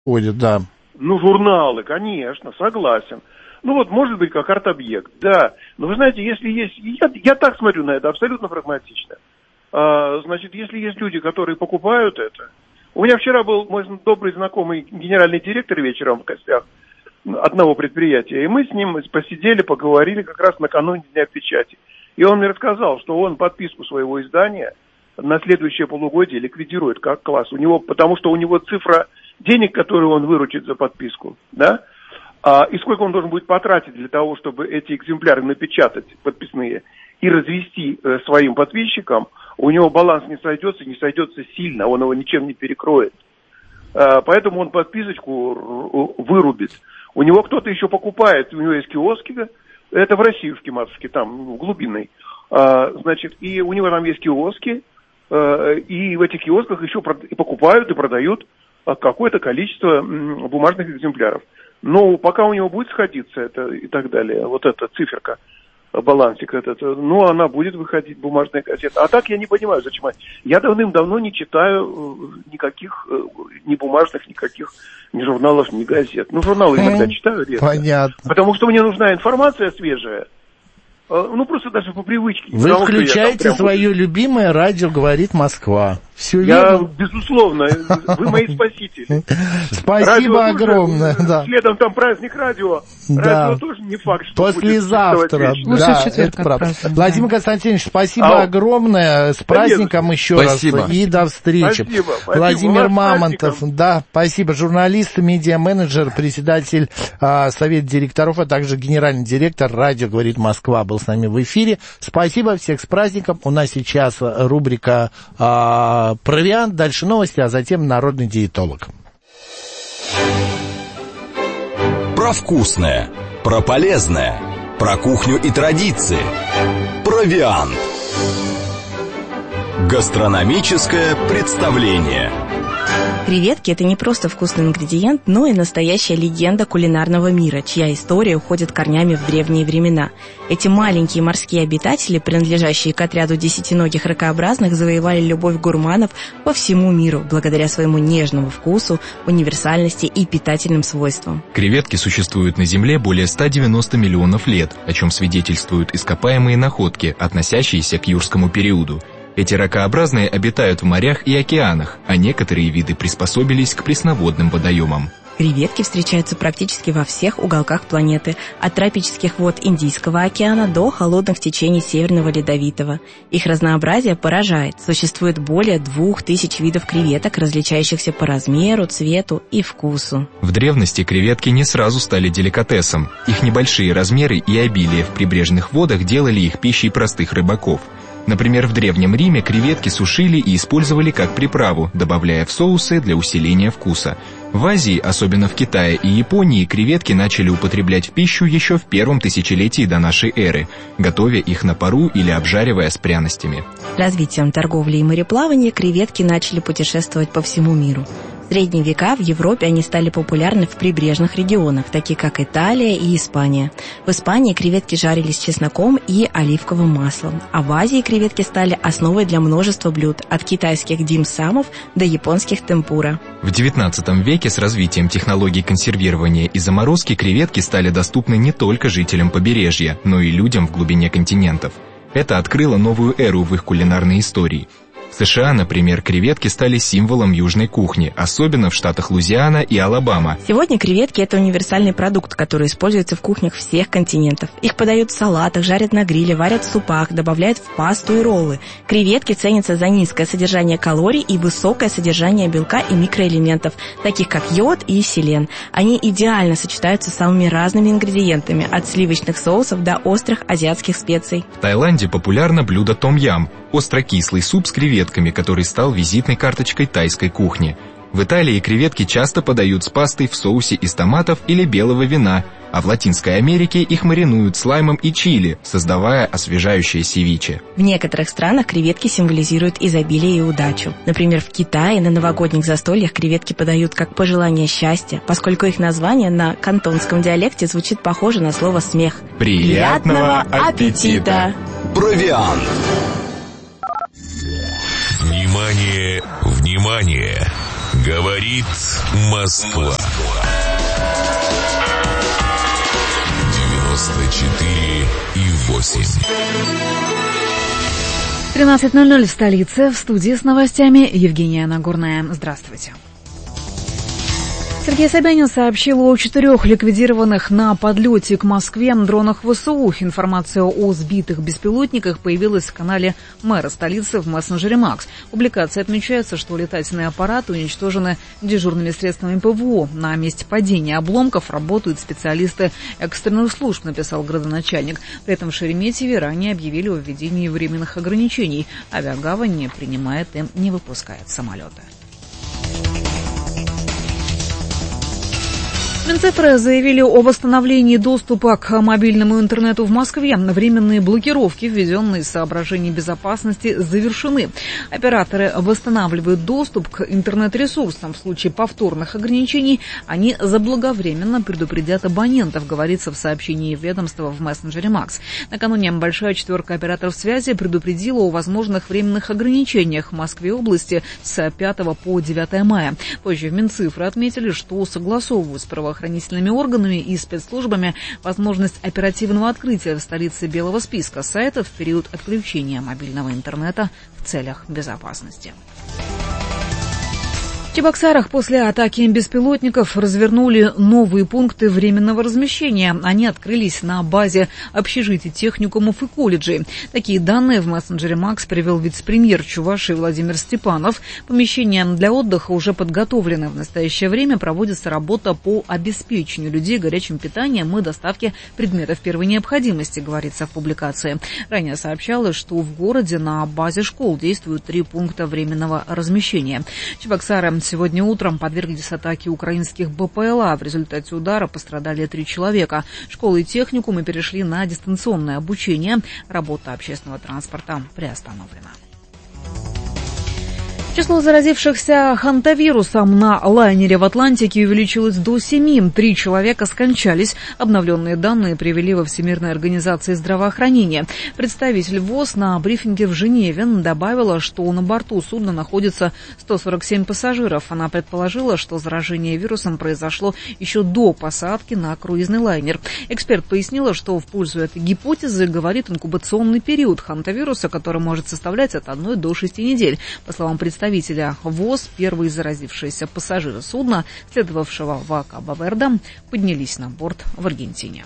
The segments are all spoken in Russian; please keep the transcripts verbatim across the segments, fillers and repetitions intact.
Ходят, да. Ну, журналы, конечно, согласен. Ну вот, может быть, как арт-объект, да. Но вы знаете, если есть... Я, я так смотрю на это, абсолютно прагматично. А, значит, если есть люди, которые покупают это... У меня вчера был мой добрый знакомый генеральный директор вечером в гостях одного предприятия, и мы с ним посидели, поговорили как раз накануне Дня печати. И он мне рассказал, что он подписку своего издания на следующее полугодие ликвидирует как класс. У него, потому что у него цифра денег, которую он выручит за подписку, да, а, и сколько он должен будет потратить для того, чтобы эти экземпляры напечатать, подписные, и развести э, своим подписчикам, у него баланс не сойдется, не сойдется сильно, он его ничем не перекроет. А, поэтому он подписочку вырубит. У него кто-то еще покупает, у него есть киоски, это в Россиюшке, матушке, там, в глубинной. А, значит, и у него там есть киоски, а, и в этих киосках еще и покупают и продают какое-то количество бумажных экземпляров. Но пока у него будет сходиться это и так далее, вот эта циферка, балансик этот, ну, она будет выходить, бумажная газета. А так я не понимаю, зачем. Я давным-давно не читаю никаких, ни бумажных, никаких, ни журналов, ни газет. Ну, журналы иногда читаю редко. Понятно. Потому что мне нужна информация свежая. Ну, просто даже по привычке. Вы включаете прям... свое любимое радио «Говорит Москва». Все я, верно? Безусловно, вы мои спасители. Спасибо огромное. Да. Следом там праздник радио. Да. Радио тоже не факт, что послезавтра. Будет да, это правда. Владимир Константинович, спасибо а, огромное. С праздником Нет. еще спасибо. раз. И до встречи. Спасибо. спасибо. Владимир Мамонтов. Да, спасибо. Журналист, медиа-менеджер, председатель а, Совета директоров, а также генеральный директор радио «Говорит Москва» был с нами в эфире. Спасибо. Всех с праздником. У нас сейчас рубрика а, «Провиант», дальше новости, а затем народный диетолог. Про вкусное, про полезное, про кухню и традиции. Провиант. Гастрономическое представление. Креветки – это не просто вкусный ингредиент, но и настоящая легенда кулинарного мира, чья история уходит корнями в древние времена. Эти маленькие морские обитатели, принадлежащие к отряду десятиногих ракообразных, завоевали любовь гурманов по всему миру благодаря своему нежному вкусу, универсальности и питательным свойствам. Креветки существуют на Земле более ста девяноста миллионов лет, о чем свидетельствуют ископаемые находки, относящиеся к юрскому периоду. Эти ракообразные обитают в морях и океанах, а некоторые виды приспособились к пресноводным водоемам. Креветки встречаются практически во всех уголках планеты, от тропических вод Индийского океана до холодных течений Северного Ледовитого. Их разнообразие поражает. Существует более двух тысяч видов креветок, различающихся по размеру, цвету и вкусу. В древности креветки не сразу стали деликатесом. Их небольшие размеры и обилие в прибрежных водах делали их пищей простых рыбаков. Например, в Древнем Риме креветки сушили и использовали как приправу, добавляя в соусы для усиления вкуса. В Азии, особенно в Китае и Японии, креветки начали употреблять в пищу еще в первом тысячелетии до нашей эры, готовя их на пару или обжаривая с пряностями. Развитием торговли и мореплавания креветки начали путешествовать по всему миру. В средние века в Европе они стали популярны в прибрежных регионах, таких как Италия и Испания. В Испании креветки жарились с чесноком и оливковым маслом, а в Азии креветки стали основой для множества блюд, от китайских дим-самов до японских темпура. В девятнадцатом веке с развитием технологий консервирования и заморозки креветки стали доступны не только жителям побережья, но и людям в глубине континентов. Это открыло новую эру в их кулинарной истории. В США, например, креветки стали символом южной кухни, особенно в штатах Луизиана и Алабама. Сегодня креветки – это универсальный продукт, который используется в кухнях всех континентов. Их подают в салатах, жарят на гриле, варят в супах, добавляют в пасту и роллы. Креветки ценятся за низкое содержание калорий и высокое содержание белка и микроэлементов, таких как йод и селен. Они идеально сочетаются с самыми разными ингредиентами, от сливочных соусов до острых азиатских специй. В Таиланде популярно блюдо том-ям – острокислый суп с креветками, который стал визитной карточкой тайской кухни. В Италии креветки часто подают с пастой в соусе из томатов или белого вина, а в Латинской Америке их маринуют с лаймом и чили, создавая освежающее севиче. В некоторых странах креветки символизируют изобилие и удачу. Например, в Китае на новогодних застольях креветки подают как пожелание счастья, поскольку их название на кантонском диалекте звучит похоже на слово «смех». Приятного аппетита! Провиант! Внимание, внимание! Говорит Москва. девяносто четыре и восемь. тринадцать ноль ноль в столице. В студии с новостями Евгения Нагорная. Здравствуйте. Сергей Собянин сообщил о четырех ликвидированных на подлете к Москве дронах ВСУ. Информация о сбитых беспилотниках появилась в канале мэра столицы в мессенджере Макс. В публикации отмечается, что летательные аппараты уничтожены дежурными средствами ПВО. На месте падения обломков работают специалисты экстренных служб, написал градоначальник. При этом в Шереметьеве ранее объявили о введении временных ограничений. Авиагавань не принимает и не выпускает самолеты. Минцифры заявили о восстановлении доступа к мобильному интернету в Москве. Временные блокировки, введенные из соображений безопасности, завершены. Операторы восстанавливают доступ к интернет-ресурсам. В случае повторных ограничений они заблаговременно предупредят абонентов, говорится в сообщении ведомства в мессенджере Макс. Накануне большая четверка операторов связи предупредила о возможных временных ограничениях в Москве и области с пятого по девятое мая. Позже в Минцифры отметили, что согласовывают с правоохранительными правоохранительными органами и спецслужбами возможность оперативного открытия в столице белого списка сайтов в период отключения мобильного интернета в целях безопасности. В Чебоксарах после атаки беспилотников развернули новые пункты временного размещения. Они открылись на базе общежитий, техникумов и колледжей. Такие данные в мессенджере Макс привел вице-премьер Чувашии Владимир Степанов. Помещения для отдыха уже подготовлены. В настоящее время проводится работа по обеспечению людей горячим питанием и доставке предметов первой необходимости, говорится в публикации. Ранее сообщалось, что в городе на базе школ действуют три пункта временного размещения. Чебоксары сегодня утром подверглись атаке украинских БПЛА. В результате удара пострадали три человека. Школы и техникумы перешли на дистанционное обучение. Работа общественного транспорта приостановлена. Число заразившихся хантавирусом на лайнере в Атлантике увеличилось до семи. Три человека скончались. Обновленные данные привели во Всемирной организации здравоохранения. Представитель ВОЗ на брифинге в Женеве добавила, что на борту судна находится сто сорок семь пассажиров. Она предположила, что заражение вирусом произошло еще до посадки на круизный лайнер. Эксперт пояснила, что в пользу этой гипотезы говорит инкубационный период хантавируса, который может составлять от одной до шести недель. По словам представителя Представителя ВОЗ, первые заразившиеся пассажиры судна, следовавшего в Кабо-Верде, поднялись на борт в Аргентине.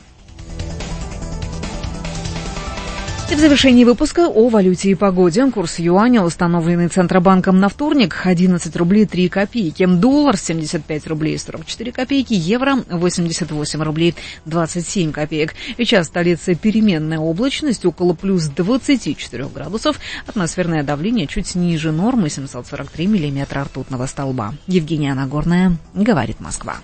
И в завершении выпуска о валюте и погоде. Курс юаня, установленный Центробанком на вторник, одиннадцать рублей три копейки. Доллар семьдесят пять рублей сорок четыре копейки. Евро восемьдесят восемь рублей двадцать семь копеек. Сейчас в столице переменная облачность около плюс двадцати четырёх градусов. Атмосферное давление чуть ниже нормы семьсот сорок три миллиметра ртутного столба. Евгения Нагорная, говорит Москва.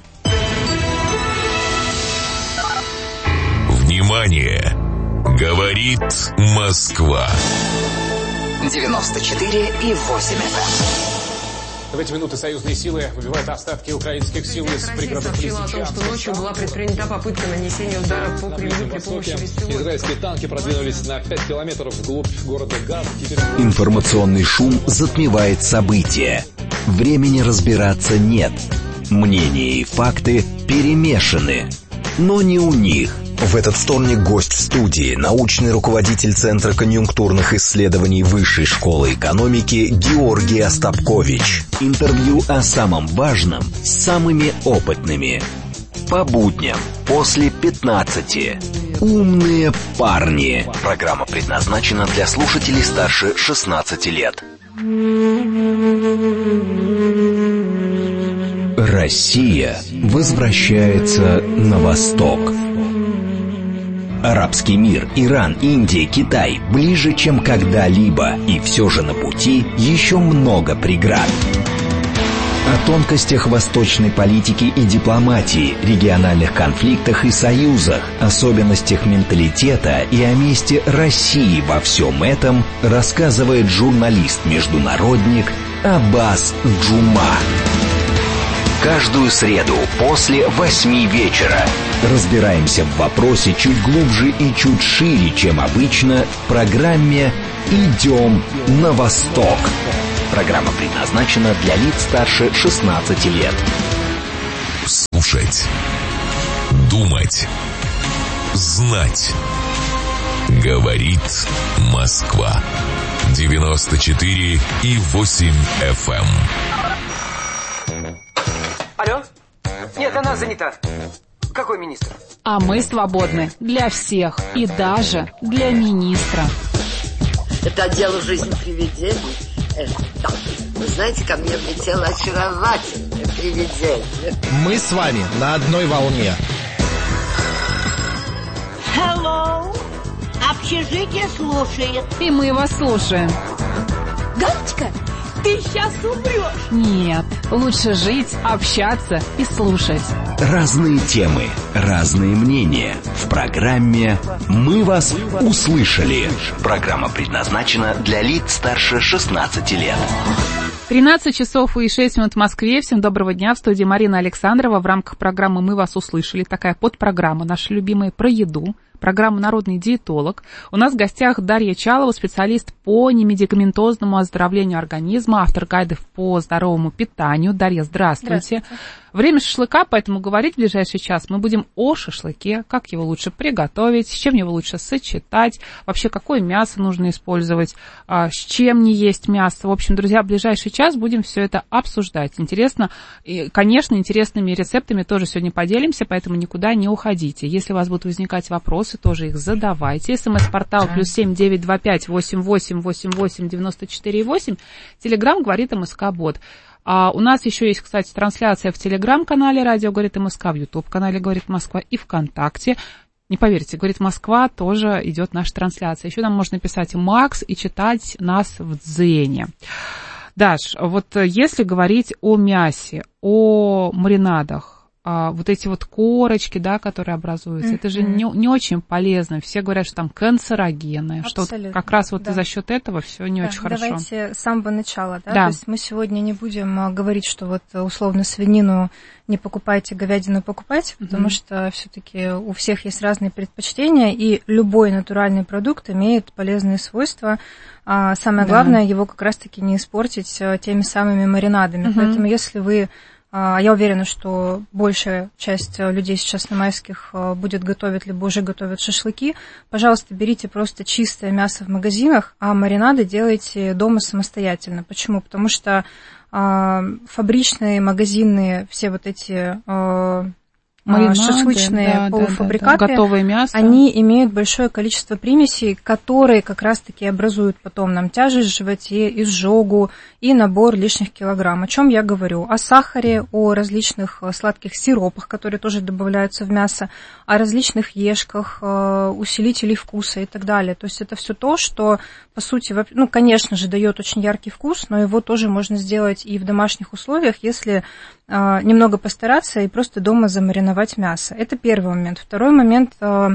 Внимание! Говорит Москва. девяносто четыре и восемь эф эм. В эти минуты союзные силы выбивают остатки украинских сил из пригородных Лисичанска. О том, что ночью была предпринята попытка нанесения ударов по Кремлю при помощи беспилотников. Израильские танки продвинулись на пять километров вглубь города Газ. Теперь... Информационный шум затмевает события. Времени разбираться нет. Мнения и факты перемешаны. Но не у них. В этот вторник гость в студии, научный руководитель Центра конъюнктурных исследований Высшей школы экономики Георгий Остапкович. Интервью о самом важном с самыми опытными. По будням после пятнадцати. Умные парни. Программа предназначена для слушателей старше шестнадцати лет. Россия возвращается на восток. Арабский мир, Иран, Индия, Китай ближе, чем когда-либо, и все же на пути еще много преград. О тонкостях восточной политики и дипломатии, региональных конфликтах и союзах, особенностях менталитета и о месте России во всем этом рассказывает журналист-международник Аббас Джума. Каждую среду после восьми вечера разбираемся в вопросе чуть глубже и чуть шире, чем обычно в программе «Идем на восток». Программа предназначена для лиц старше шестнадцати лет. Слушать, думать, знать. Говорит Москва. девяносто четыре и восемь эф эм. Алло? Нет, она занята. Какой министр? А мы свободны для всех и даже для министра. Это отдел «Жизнь привидений». Это, вы знаете, ко мне влетело очаровательное привидение. Мы с вами на одной волне. Hello. Общежитие слушает. И мы вас слушаем. Галочка, ты сейчас умрешь. Нет, лучше жить, общаться и слушать. Разные темы, разные мнения. В программе «Мы вас услышали». Программа предназначена для лиц старше шестнадцати лет. тринадцать часов и шесть минут в Москве. Всем доброго дня. В студии Марина Александрова. В рамках программы «Мы вас услышали». Такая подпрограмма наша любимая про еду. Программа «Народный диетолог». У нас в гостях Дарья Чалова, специалист по немедикаментозному оздоровлению организма, автор гайдов по здоровому питанию. Дарья, здравствуйте. Здравствуйте. Время шашлыка, поэтому говорить в ближайший час мы будем о шашлыке, как его лучше приготовить, с чем его лучше сочетать, вообще какое мясо нужно использовать, с чем не есть мясо. В общем, друзья, в ближайший час будем все это обсуждать. Интересно, и, конечно, интересными рецептами тоже сегодня поделимся, поэтому никуда не уходите. Если у вас будут возникать вопросы, тоже их задавайте. СМС-портал плюс семь девять два пять восемь восемь восемь восемь девяносто четыре восемь. Телеграм говорит МСК-бот. А у нас еще есть, кстати, трансляция в Телеграм-канале «Радио говорит МСК», в Ютуб-канале «Говорит Москва» и ВКонтакте. Не поверите, «Говорит Москва» тоже идет наша трансляция. Еще нам можно писать «Макс» и читать нас в Дзене. Даш, вот если говорить о мясе, о маринадах, а, вот эти вот корочки, да, которые образуются, mm-hmm. это же не, не очень полезно. Все говорят, что там канцерогены, что вот как раз вот да. за счет этого все не да. очень хорошо. Давайте с самого начала, да? да. То есть мы сегодня не будем говорить, что вот условно свинину не покупайте, говядину покупайте, mm-hmm. потому что все-таки у всех есть разные предпочтения, и любой натуральный продукт имеет полезные свойства. А самое да. главное, его как раз-таки не испортить теми самыми маринадами. Mm-hmm. Поэтому если вы я уверена, что большая часть людей сейчас на майских будет готовить, либо уже готовят шашлыки. Пожалуйста, берите просто чистое мясо в магазинах, а маринады делайте дома самостоятельно. Почему? Потому что фабричные, магазинные, все вот эти маринады, шашлычные да, полуфабрикаты, да, да, готовое мясо. Они имеют большое количество примесей, которые как раз-таки образуют потом нам тяжесть в животе, изжогу и набор лишних килограмм. О чем я говорю? О сахаре, о различных сладких сиропах, которые тоже добавляются в мясо, о различных ешках, усилителей вкуса и так далее. То есть это все то, что, по сути, ну, конечно же, дает очень яркий вкус, но его тоже можно сделать и в домашних условиях, если немного постараться и просто дома замариновать мясо. Это первый момент. Второй момент,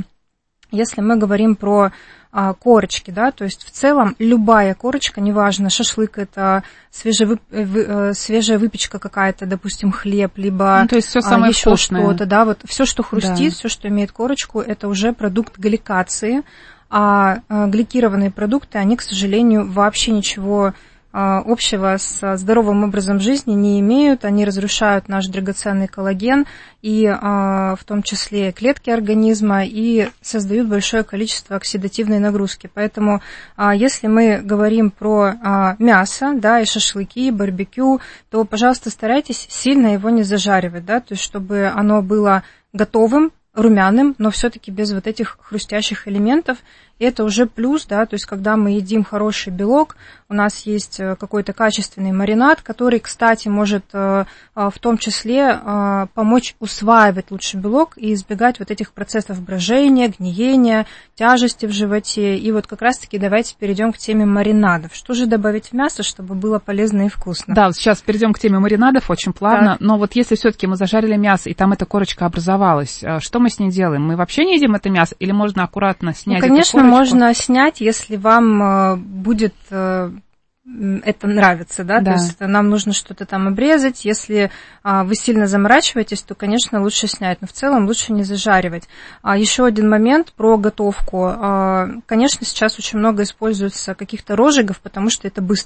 если мы говорим про корочки, да, то есть в целом любая корочка, неважно, шашлык это свежевып... свежая выпечка какая-то, допустим, хлеб, либо ну, то есть всё самое еще вкусное. Что-то, да, вот все, что хрустит, да. все, что имеет корочку, это уже продукт гликации, а гликированные продукты, они, к сожалению, вообще ничего общего с здоровым образом жизни не имеют, они разрушают наш драгоценный коллаген и в том числе клетки организма и создают большое количество оксидативной нагрузки. Поэтому если мы говорим про мясо, да, и шашлыки, и барбекю, то, пожалуйста, старайтесь сильно его не зажаривать, да, то есть чтобы оно было готовым, румяным, но все-таки без вот этих хрустящих элементов. И это уже плюс, да, то есть когда мы едим хороший белок, у нас есть какой-то качественный маринад, который, кстати, может в том числе помочь усваивать лучше белок и избегать вот этих процессов брожения, гниения, тяжести в животе. И вот как раз-таки давайте перейдем к теме маринадов. Что же добавить в мясо, чтобы было полезно и вкусно? Да, вот сейчас перейдем к теме маринадов очень плавно. Так. Но вот если все-таки мы зажарили мясо, и там эта корочка образовалась, что мы с ней делаем? Мы вообще не едим это мясо или можно аккуратно снять ну, конечно, эту корочку? Можно снять, если вам будет это нравится, да? да, то есть нам нужно что-то там обрезать, если вы сильно заморачиваетесь, то, конечно, лучше снять, но в целом лучше не зажаривать. Еще один момент про готовку. Конечно, сейчас очень много используется каких-то розжигов, потому что это быстро.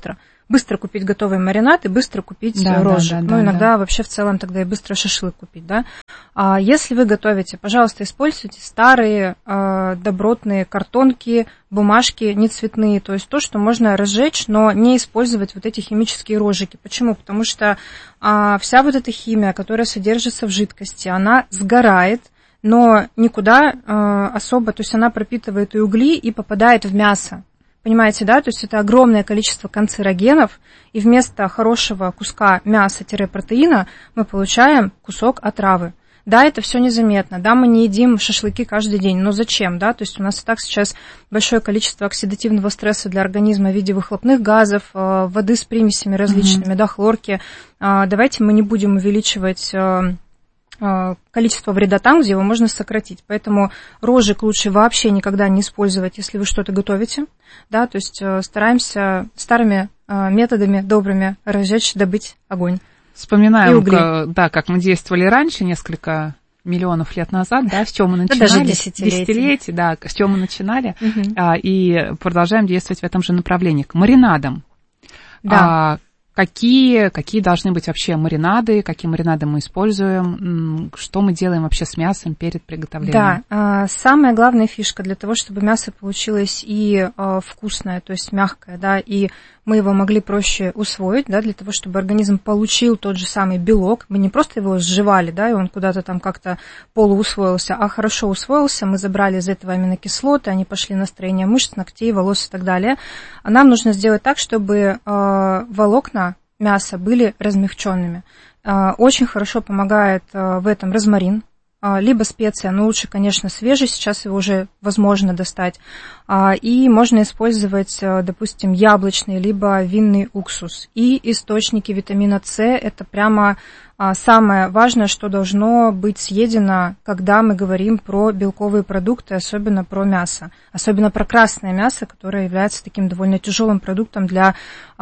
быстро купить готовый маринад и быстро купить да, розжиг. Да, да, ну, да, иногда да. вообще в целом тогда и быстро шашлык купить, да. А если вы готовите, пожалуйста, используйте старые э, добротные картонки, бумажки, не цветные, то есть то, что можно разжечь, но не использовать вот эти химические розжиги. Почему? Потому что э, вся вот эта химия, которая содержится в жидкости, она сгорает, но никуда э, особо, то есть она пропитывает и угли, и попадает в мясо. Понимаете, да? То есть это огромное количество канцерогенов, и вместо хорошего куска мяса-протеина мы получаем кусок отравы. Да, это все незаметно, да, мы не едим шашлыки каждый день, но зачем, да? То есть у нас и так сейчас большое количество оксидативного стресса для организма в виде выхлопных газов, воды с примесями различными, mm-hmm. да, хлорки. Давайте мы не будем увеличивать количество вреда там, где его можно сократить. Поэтому розжиг лучше вообще никогда не использовать, если вы что-то готовите. Да, то есть стараемся старыми методами добрыми разжечь, добыть огонь. Вспоминаем, как, да, как мы действовали раньше, несколько миллионов лет назад, да, с чего мы начинали. Да, даже десятилетия. Десятилетия, да, с чего мы начинали, угу. а, и продолжаем действовать в этом же направлении. К маринадам. Да. А, Какие, какие должны быть вообще маринады, какие маринады мы используем, что мы делаем вообще с мясом перед приготовлением? Да, самая главная фишка для того, чтобы мясо получилось и вкусное, то есть мягкое, да, и мы его могли проще усвоить, да, для того, чтобы организм получил тот же самый белок. Мы не просто его сживали, да, и он куда-то там как-то полуусвоился, а хорошо усвоился, мы забрали из этого аминокислоты, они пошли на строение мышц, ногтей, волос и так далее. А нам нужно сделать так, чтобы волокна мяса были размягченными. Очень хорошо помогает в этом розмарин, либо специя, но лучше, конечно, свежий, сейчас его уже возможно достать. И можно использовать, допустим, яблочный, либо винный уксус. И источники витамина С – это прямо самое важное, что должно быть съедено, когда мы говорим про белковые продукты, особенно про мясо. Особенно про красное мясо, которое является таким довольно тяжелым продуктом для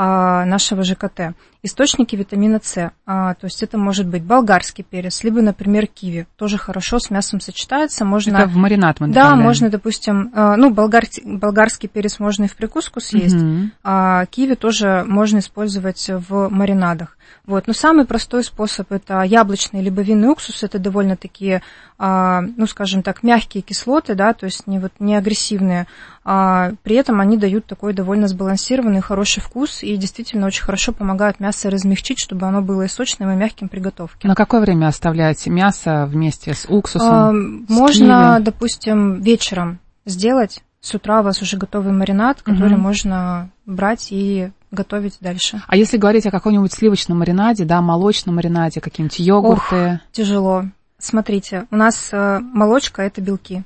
нашего ЖКТ. Источники витамина С, то есть это может быть болгарский перец, либо, например, киви. Тоже хорошо с мясом сочетается. Можно... Это в маринад мы добавляем. Да, можно, допустим, ну, болгар... болгарский перец можно и в прикуску съесть, угу. а киви тоже можно использовать в маринадах. Вот. Но самый простой способ – это яблочный либо винный уксус. Это довольно-таки, ну, скажем так, мягкие кислоты, да, то есть не, вот, не агрессивные. А при этом они дают такой довольно сбалансированный, хороший вкус и действительно очень хорошо помогают мясо размягчить, чтобы оно было и сочным, и мягким при готовке. На какое время оставлять мясо вместе с уксусом? А, с можно, киви? Допустим, вечером сделать. С утра у вас уже готовый маринад, который угу. можно брать и готовить дальше. А если говорить о каком-нибудь сливочном маринаде, да, молочном маринаде, какие-нибудь йогурты? Ох, тяжело. Смотрите, у нас э, молочка – это белки,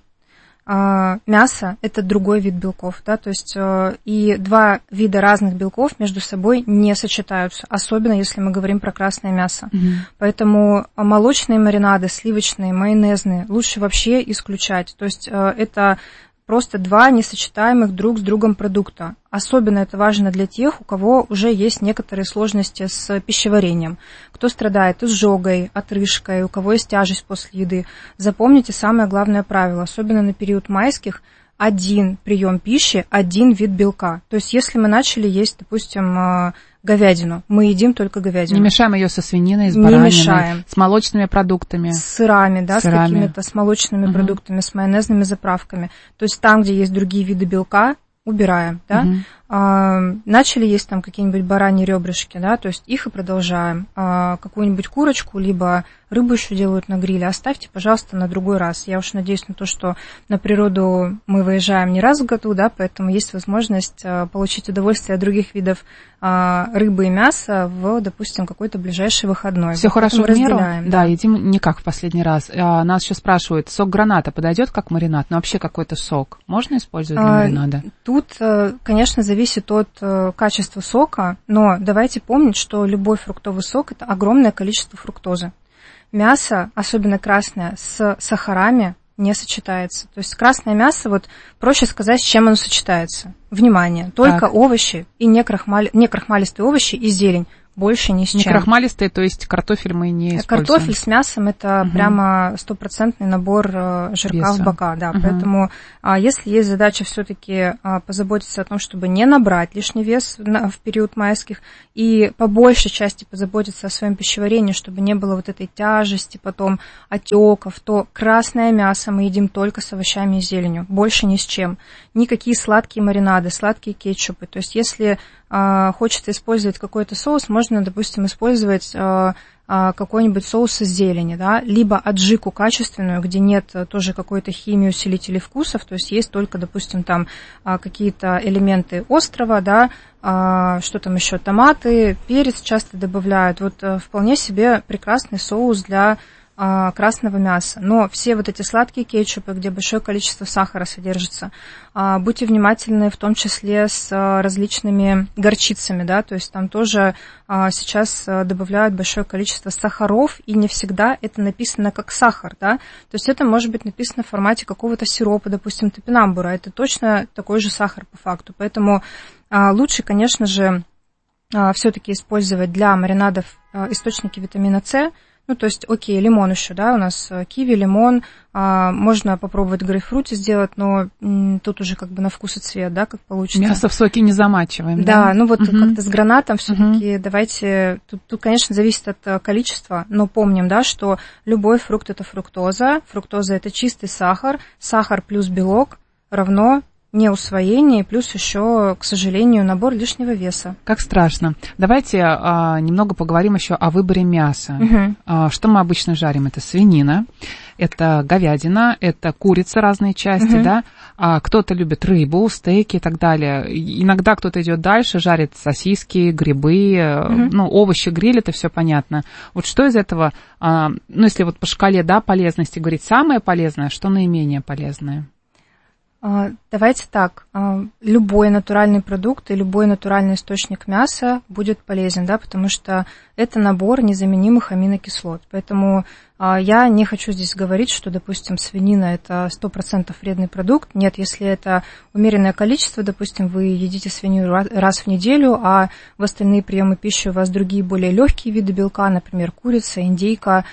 э, мясо – это другой вид белков, да, то есть э, и два вида разных белков между собой не сочетаются, особенно если мы говорим про красное мясо. Угу. Поэтому молочные маринады, сливочные, майонезные лучше вообще исключать. То есть э, это просто два несочетаемых друг с другом продукта. Особенно это важно для тех, у кого уже есть некоторые сложности с пищеварением. Кто страдает изжогой, отрыжкой, у кого есть тяжесть после еды. Запомните самое главное правило, особенно на период майских, один прием пищи, один вид белка. То есть если мы начали есть, допустим, говядину, мы едим только говядину. Не мешаем ее со свининой, с бараниной, не мешаем. С молочными продуктами. С сырами, да, сырами. С какими-то, с молочными угу. продуктами, с майонезными заправками. То есть там, где есть другие виды белка, убираем, да. Угу. А, начали есть там какие-нибудь бараньи ребрышки, да, то есть их и продолжаем. А, какую-нибудь курочку, либо рыбу еще делают на гриле, оставьте, пожалуйста, на другой раз. Я уж надеюсь на то, что на природу мы выезжаем не раз в году, да, поэтому есть возможность а, получить удовольствие от других видов а, рыбы и мяса в, допустим, какой-то ближайший выходной. Все вот хорошо в меру? Да, да, едим не как в последний раз. А, нас еще спрашивают, сок граната подойдет как маринад? Но вообще какой-то сок можно использовать для а, маринада? Тут, конечно, зависит зависит от э, качества сока, но давайте помнить, что любой фруктовый сок – это огромное количество фруктозы. Мясо, особенно красное, с сахарами не сочетается. То есть красное мясо, вот проще сказать, с чем оно сочетается. Внимание, только так. овощи и некрахмали, некрахмалистые овощи и зелень. больше ни с чем. Не крахмалистые, то есть картофель мы не используем? Картофель с мясом – это угу. прямо стопроцентный набор жирка Веса. В бока, да, угу. Поэтому если есть задача все-таки позаботиться о том, чтобы не набрать лишний вес в период майских, и по большей части позаботиться о своем пищеварении, чтобы не было вот этой тяжести, потом отеков, то красное мясо мы едим только с овощами и зеленью, больше ни с чем. Никакие сладкие маринады, сладкие кетчупы. То есть если э, хочется использовать какой-то соус, можно, допустим, использовать э, э, какой-нибудь соус из зелени, да, либо аджику качественную, где нет тоже какой-то химии, усилителей вкусов, то есть есть только, допустим, там э, какие-то элементы острова, да, э, что там еще, томаты, перец часто добавляют. Вот э, вполне себе прекрасный соус для красного мяса. Но все вот эти сладкие кетчупы, где большое количество сахара содержится, будьте внимательны в том числе с различными горчицами, да, то есть там тоже сейчас добавляют большое количество сахаров, и не всегда это написано как сахар, да, то есть это может быть написано в формате какого-то сиропа, допустим, топинамбура, это точно такой же сахар по факту, поэтому лучше, конечно же, все-таки использовать для маринадов источники витамина С. Ну, то есть, окей, лимон еще, да, у нас киви, лимон, а, можно попробовать грейпфруте сделать, но м, тут уже как бы на вкус и цвет, да, как получится. Мясо в соке не замачиваем, да? Да, ну вот угу. как-то с гранатом все-таки угу. давайте, тут, тут, конечно, зависит от количества, но помним, да, что любой фрукт – это фруктоза, фруктоза – это чистый сахар, сахар плюс белок равно неусвоение, плюс еще, к сожалению, набор лишнего веса. Как страшно. Давайте а, немного поговорим еще о выборе мяса. Угу. А, что мы обычно жарим? Это свинина, это говядина, это курица, разные части, угу. да. А, кто-то любит рыбу, стейки и так далее. Иногда кто-то идет дальше, жарит сосиски, грибы, угу. ну, овощи гриль, это все понятно. Вот что из этого, а, ну, если вот по шкале, да, полезности говорить, самое полезное, что наименее полезное? Давайте так, любой натуральный продукт и любой натуральный источник мяса будет полезен, да, потому что это набор незаменимых аминокислот. Поэтому я не хочу здесь говорить, что, допустим, свинина – это сто процентов вредный продукт. Нет, если это умеренное количество, допустим, вы едите свинину раз в неделю, а в остальные приемы пищи у вас другие более легкие виды белка, например, курица, индейка,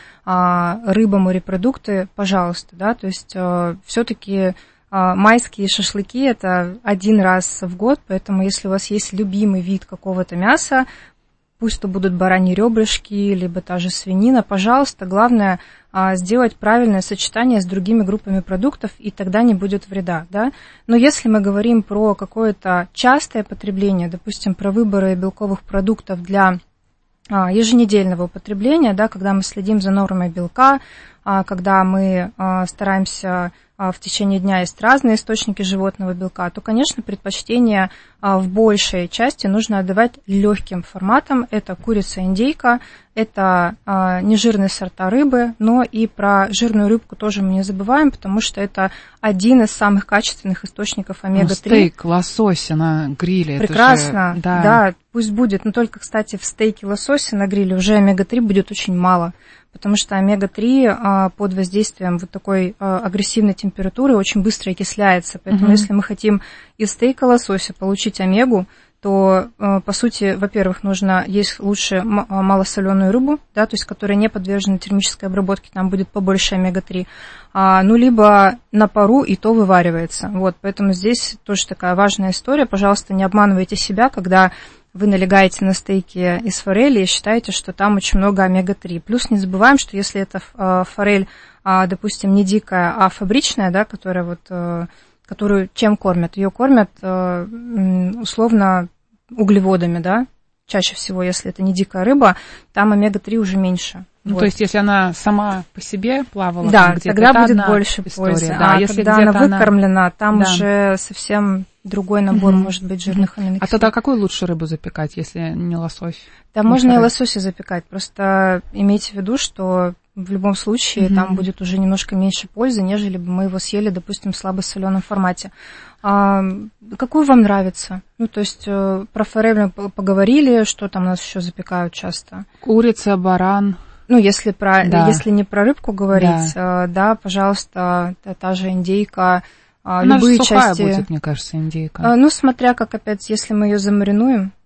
рыба, морепродукты, пожалуйста, да, то есть все-таки майские шашлыки – это один раз в год, поэтому если у вас есть любимый вид какого-то мяса, пусть то будут бараньи ребрышки, либо та же свинина, пожалуйста, главное сделать правильное сочетание с другими группами продуктов, и тогда не будет вреда, да. Но если мы говорим про какое-то частое потребление, допустим, про выборы белковых продуктов для еженедельного употребления, да, когда мы следим за нормой белка, когда мы стараемся в течение дня есть разные источники животного белка, то, конечно, предпочтение в большей части нужно отдавать легким форматам. Это курица, индейка, это нежирные сорта рыбы, но и про жирную рыбку тоже мы не забываем, потому что это один из самых качественных источников омега три. Ну, стейк, лосось на гриле. Прекрасно, же, да. да, пусть будет. Но только, кстати, в стейке лосося на гриле уже омега три будет очень мало, потому что омега три под воздействием вот такой агрессивной температуры очень быстро окисляется. Поэтому угу. если мы хотим из стейка лосося получить омегу, то, по сути, во-первых, нужно есть лучше малосоленую рыбу, да, то есть которая не подвержена термической обработке, там будет побольше омега три, а, ну, либо на пару, и то вываривается. Вот, поэтому здесь тоже такая важная история. Пожалуйста, не обманывайте себя, когда вы налегаете на стейки из форели и считаете, что там очень много омега три. Плюс не забываем, что если это форель, допустим, не дикая, а фабричная, да, которая вот, которую чем кормят? Ее кормят условно углеводами, да, чаще всего, если это не дикая рыба, там омега три уже меньше. Ну, вот. То есть, если она сама по себе плавала, да, где-то, тогда будет больше история, пользы. Да, а если когда она выкормлена, она... там да. уже совсем другой набор, угу. может быть, жирных аминокислот. А тогда какую лучше рыбу запекать, если не лосось? Да, не можно форель. И лосося запекать, просто имейте в виду, что в любом случае угу. там будет уже немножко меньше пользы, нежели бы мы его съели, допустим, в слабосоленом формате. А, какую вам нравится? Ну, то есть про форель мы поговорили, что там у нас еще запекают часто? Курица, баран. Ну, если, про, да. если не про рыбку говорить, да, да пожалуйста, та, та же индейка, Она любые же сухая части... будет, мне кажется, индейка. Ну, смотря как, опять, если мы ее замаринуем,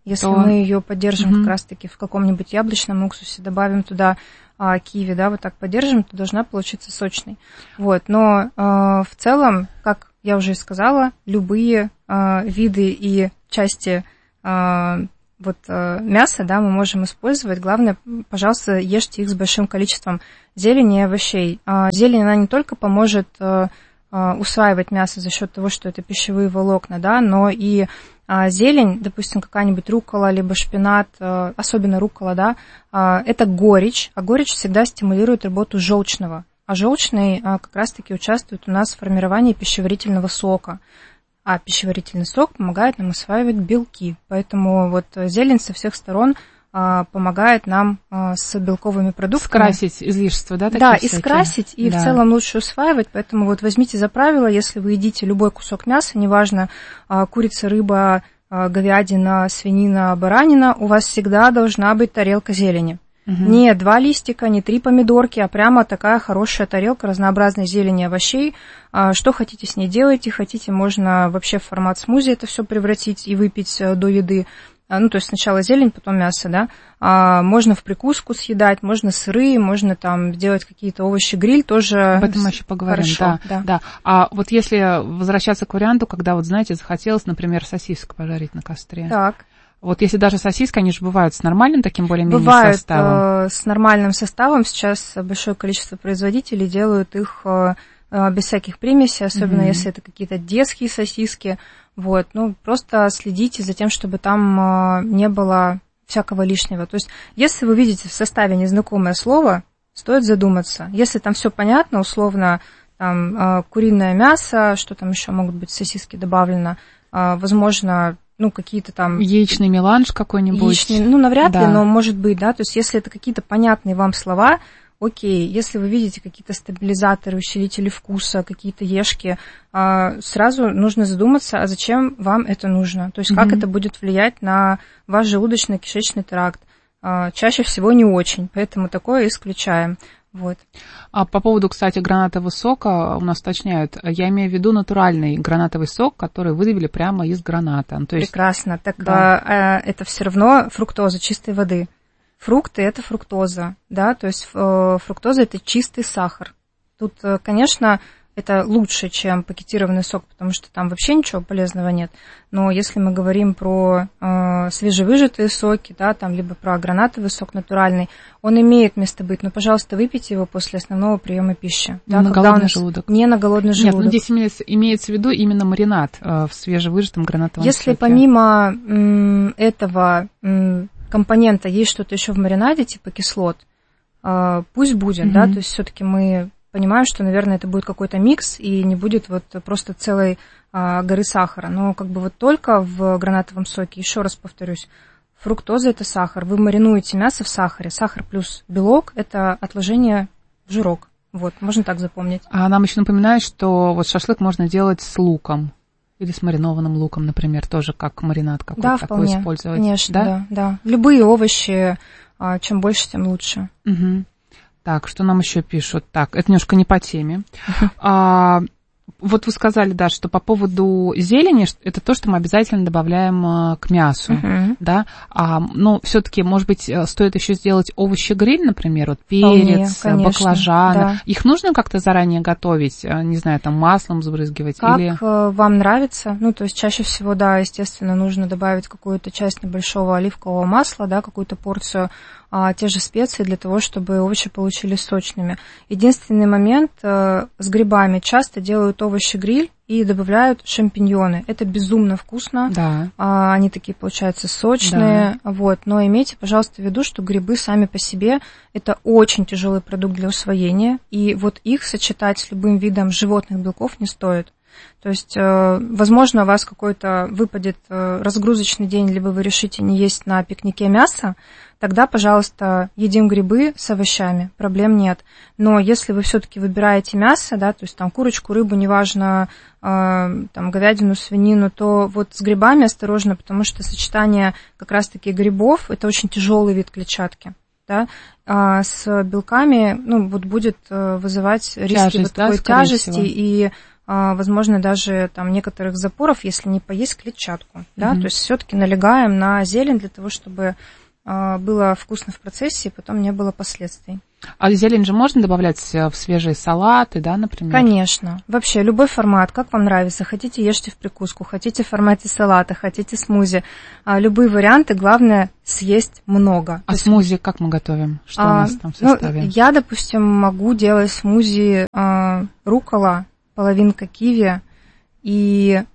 Если То... мы ее поддержим угу. как раз-таки в каком-нибудь яблочном уксусе, добавим туда а, киви, да, вот так поддержим, то должна получиться сочной. Вот, но а, в целом, как я уже и сказала, любые а, виды и части а, вот, а, мяса, да, мы можем использовать. Главное, пожалуйста, ешьте их с большим количеством зелени и овощей. А, зелень, она не только поможет а, а, усваивать мясо за счет того, что это пищевые волокна, да, но и а, зелень, допустим, какая-нибудь руккола, либо шпинат, а, особенно руккола, да, а, это горечь, а горечь всегда стимулирует работу желчного. А желчный а, как раз-таки участвует у нас в формировании пищеварительного сока. А пищеварительный сок помогает нам усваивать белки. Поэтому вот зелень со всех сторон а, помогает нам а, с белковыми продуктами. Скрасить излишества, да? Да, всякие? и скрасить, и да. в целом лучше усваивать. Поэтому вот возьмите за правило, если вы едите любой кусок мяса, неважно, а, курица, рыба, а, говядина, свинина, баранина, у вас всегда должна быть тарелка зелени. Угу. Не два листика, не три помидорки, а прямо такая хорошая тарелка разнообразной зелени, овощей. Что хотите с ней делайте, хотите, можно вообще в формат смузи это все превратить и выпить до еды. Ну, то есть сначала зелень, потом мясо, да. А можно в прикуску съедать, можно сыры, можно там делать какие-то овощи-гриль, тоже об этом мы еще поговорим, хорошо, да, да. да. А вот если возвращаться к варианту, когда, вот знаете, захотелось, например, сосиску пожарить на костре. Так. Вот если даже сосиски, они же бывают с нормальным таким более-менее бывают, составом. Бывают э, с нормальным составом. Сейчас большое количество производителей делают их э, без всяких примесей, особенно mm-hmm. если это какие-то детские сосиски. Вот. Ну, просто следите за тем, чтобы там э, не было всякого лишнего. То есть, если вы видите в составе незнакомое слово, стоит задуматься. Если там все понятно, условно, там э, куриное мясо, что там еще могут быть, сосиски добавлено, э, возможно... ну, какие-то там... Яичный меланж какой-нибудь. Яичный, ну, навряд да. ли, но может быть, да, то есть если это какие-то понятные вам слова, окей, если вы видите какие-то стабилизаторы, усилители вкуса, какие-то ешки, сразу нужно задуматься, а зачем вам это нужно, то есть mm-hmm. как это будет влиять на ваш желудочно-кишечный тракт. Чаще всего не очень, поэтому такое исключаем. Вот. А по поводу, кстати, гранатового сока у нас уточняют, я имею в виду натуральный гранатовый сок, который выдавили прямо из граната. Ну, то есть... Прекрасно. Так да. это все равно фруктоза чистой воды. Фрукты – это фруктоза, да, то есть фруктоза – это чистый сахар. Тут, конечно, это лучше, чем пакетированный сок, потому что там вообще ничего полезного нет. Но если мы говорим про э, свежевыжатые соки, да, там, либо про гранатовый сок натуральный, он имеет место быть, но, пожалуйста, выпейте его после основного приема пищи. Да, на голодный желудок. Не на голодный желудок. Нет, ну здесь имеется, имеется в виду именно маринад э, в свежевыжатом гранатовом если соке. Если помимо м, этого м, компонента есть что-то еще в маринаде, типа кислот, э, пусть будет, mm-hmm. да, то есть все-таки мы... понимаю, что, наверное, это будет какой-то микс и не будет вот просто целой а, горы сахара. Но как бы вот только в гранатовом соке, еще раз повторюсь, фруктоза – это сахар. Вы маринуете мясо в сахаре. Сахар плюс белок – это отложение в жирок. Вот, можно так запомнить. А нам еще напоминают, что вот шашлык можно делать с луком. Или с маринованным луком, например, тоже как маринад какой-то да, такой вполне, использовать. Конечно, да? да, да. Любые овощи, а, чем больше, тем лучше. Угу. Так, что нам еще пишут? Так, это немножко не по теме. А, вот вы сказали, да, что по поводу зелени, это то, что мы обязательно добавляем к мясу, uh-huh. да. А, ну, все-таки, может быть, стоит еще сделать овощи-гриль, например, вот перец, Вполне, баклажаны. Да. Их нужно как-то заранее готовить, не знаю, там маслом сбрызгивать? Как или... вам нравится. Ну, то есть чаще всего, да, естественно, нужно добавить какую-то часть небольшого оливкового масла, да, какую-то порцию, а, те же специи для того, чтобы овощи получились сочными. Единственный момент, э, с грибами часто делают овощи-гриль и добавляют шампиньоны. Это безумно вкусно. Да. А, они такие, получаются, сочные. Да. Вот. Но имейте, пожалуйста, в виду, что грибы сами по себе это очень тяжелый продукт для усвоения, и вот их сочетать с любым видом животных белков не стоит. То есть, возможно, у вас какой-то выпадет разгрузочный день, либо вы решите не есть на пикнике мясо, тогда, пожалуйста, едим грибы с овощами, проблем нет. Но если вы все-таки выбираете мясо, да, то есть там курочку, рыбу, неважно, там говядину, свинину, то вот с грибами осторожно, потому что сочетание как раз-таки грибов – это очень тяжелый вид клетчатки. Да, а с белками, ну, вот будет вызывать риски Тяжесть, вот такой да, тяжести всего. И возможно, даже там некоторых запоров, если не поесть клетчатку, mm-hmm. да, то есть все-таки налегаем на зелень для того, чтобы было вкусно в процессе, и потом не было последствий. А зелень же можно добавлять в свежие салаты, да, например? Конечно. Вообще, любой формат, как вам нравится. Хотите, ешьте в прикуску, хотите в формате салата, хотите смузи. Любые варианты, главное, съесть много. А есть, смузи как мы готовим? Что а, у нас там в составе? Ну, я, допустим, могу делать смузи а, руккола, половинка киви и,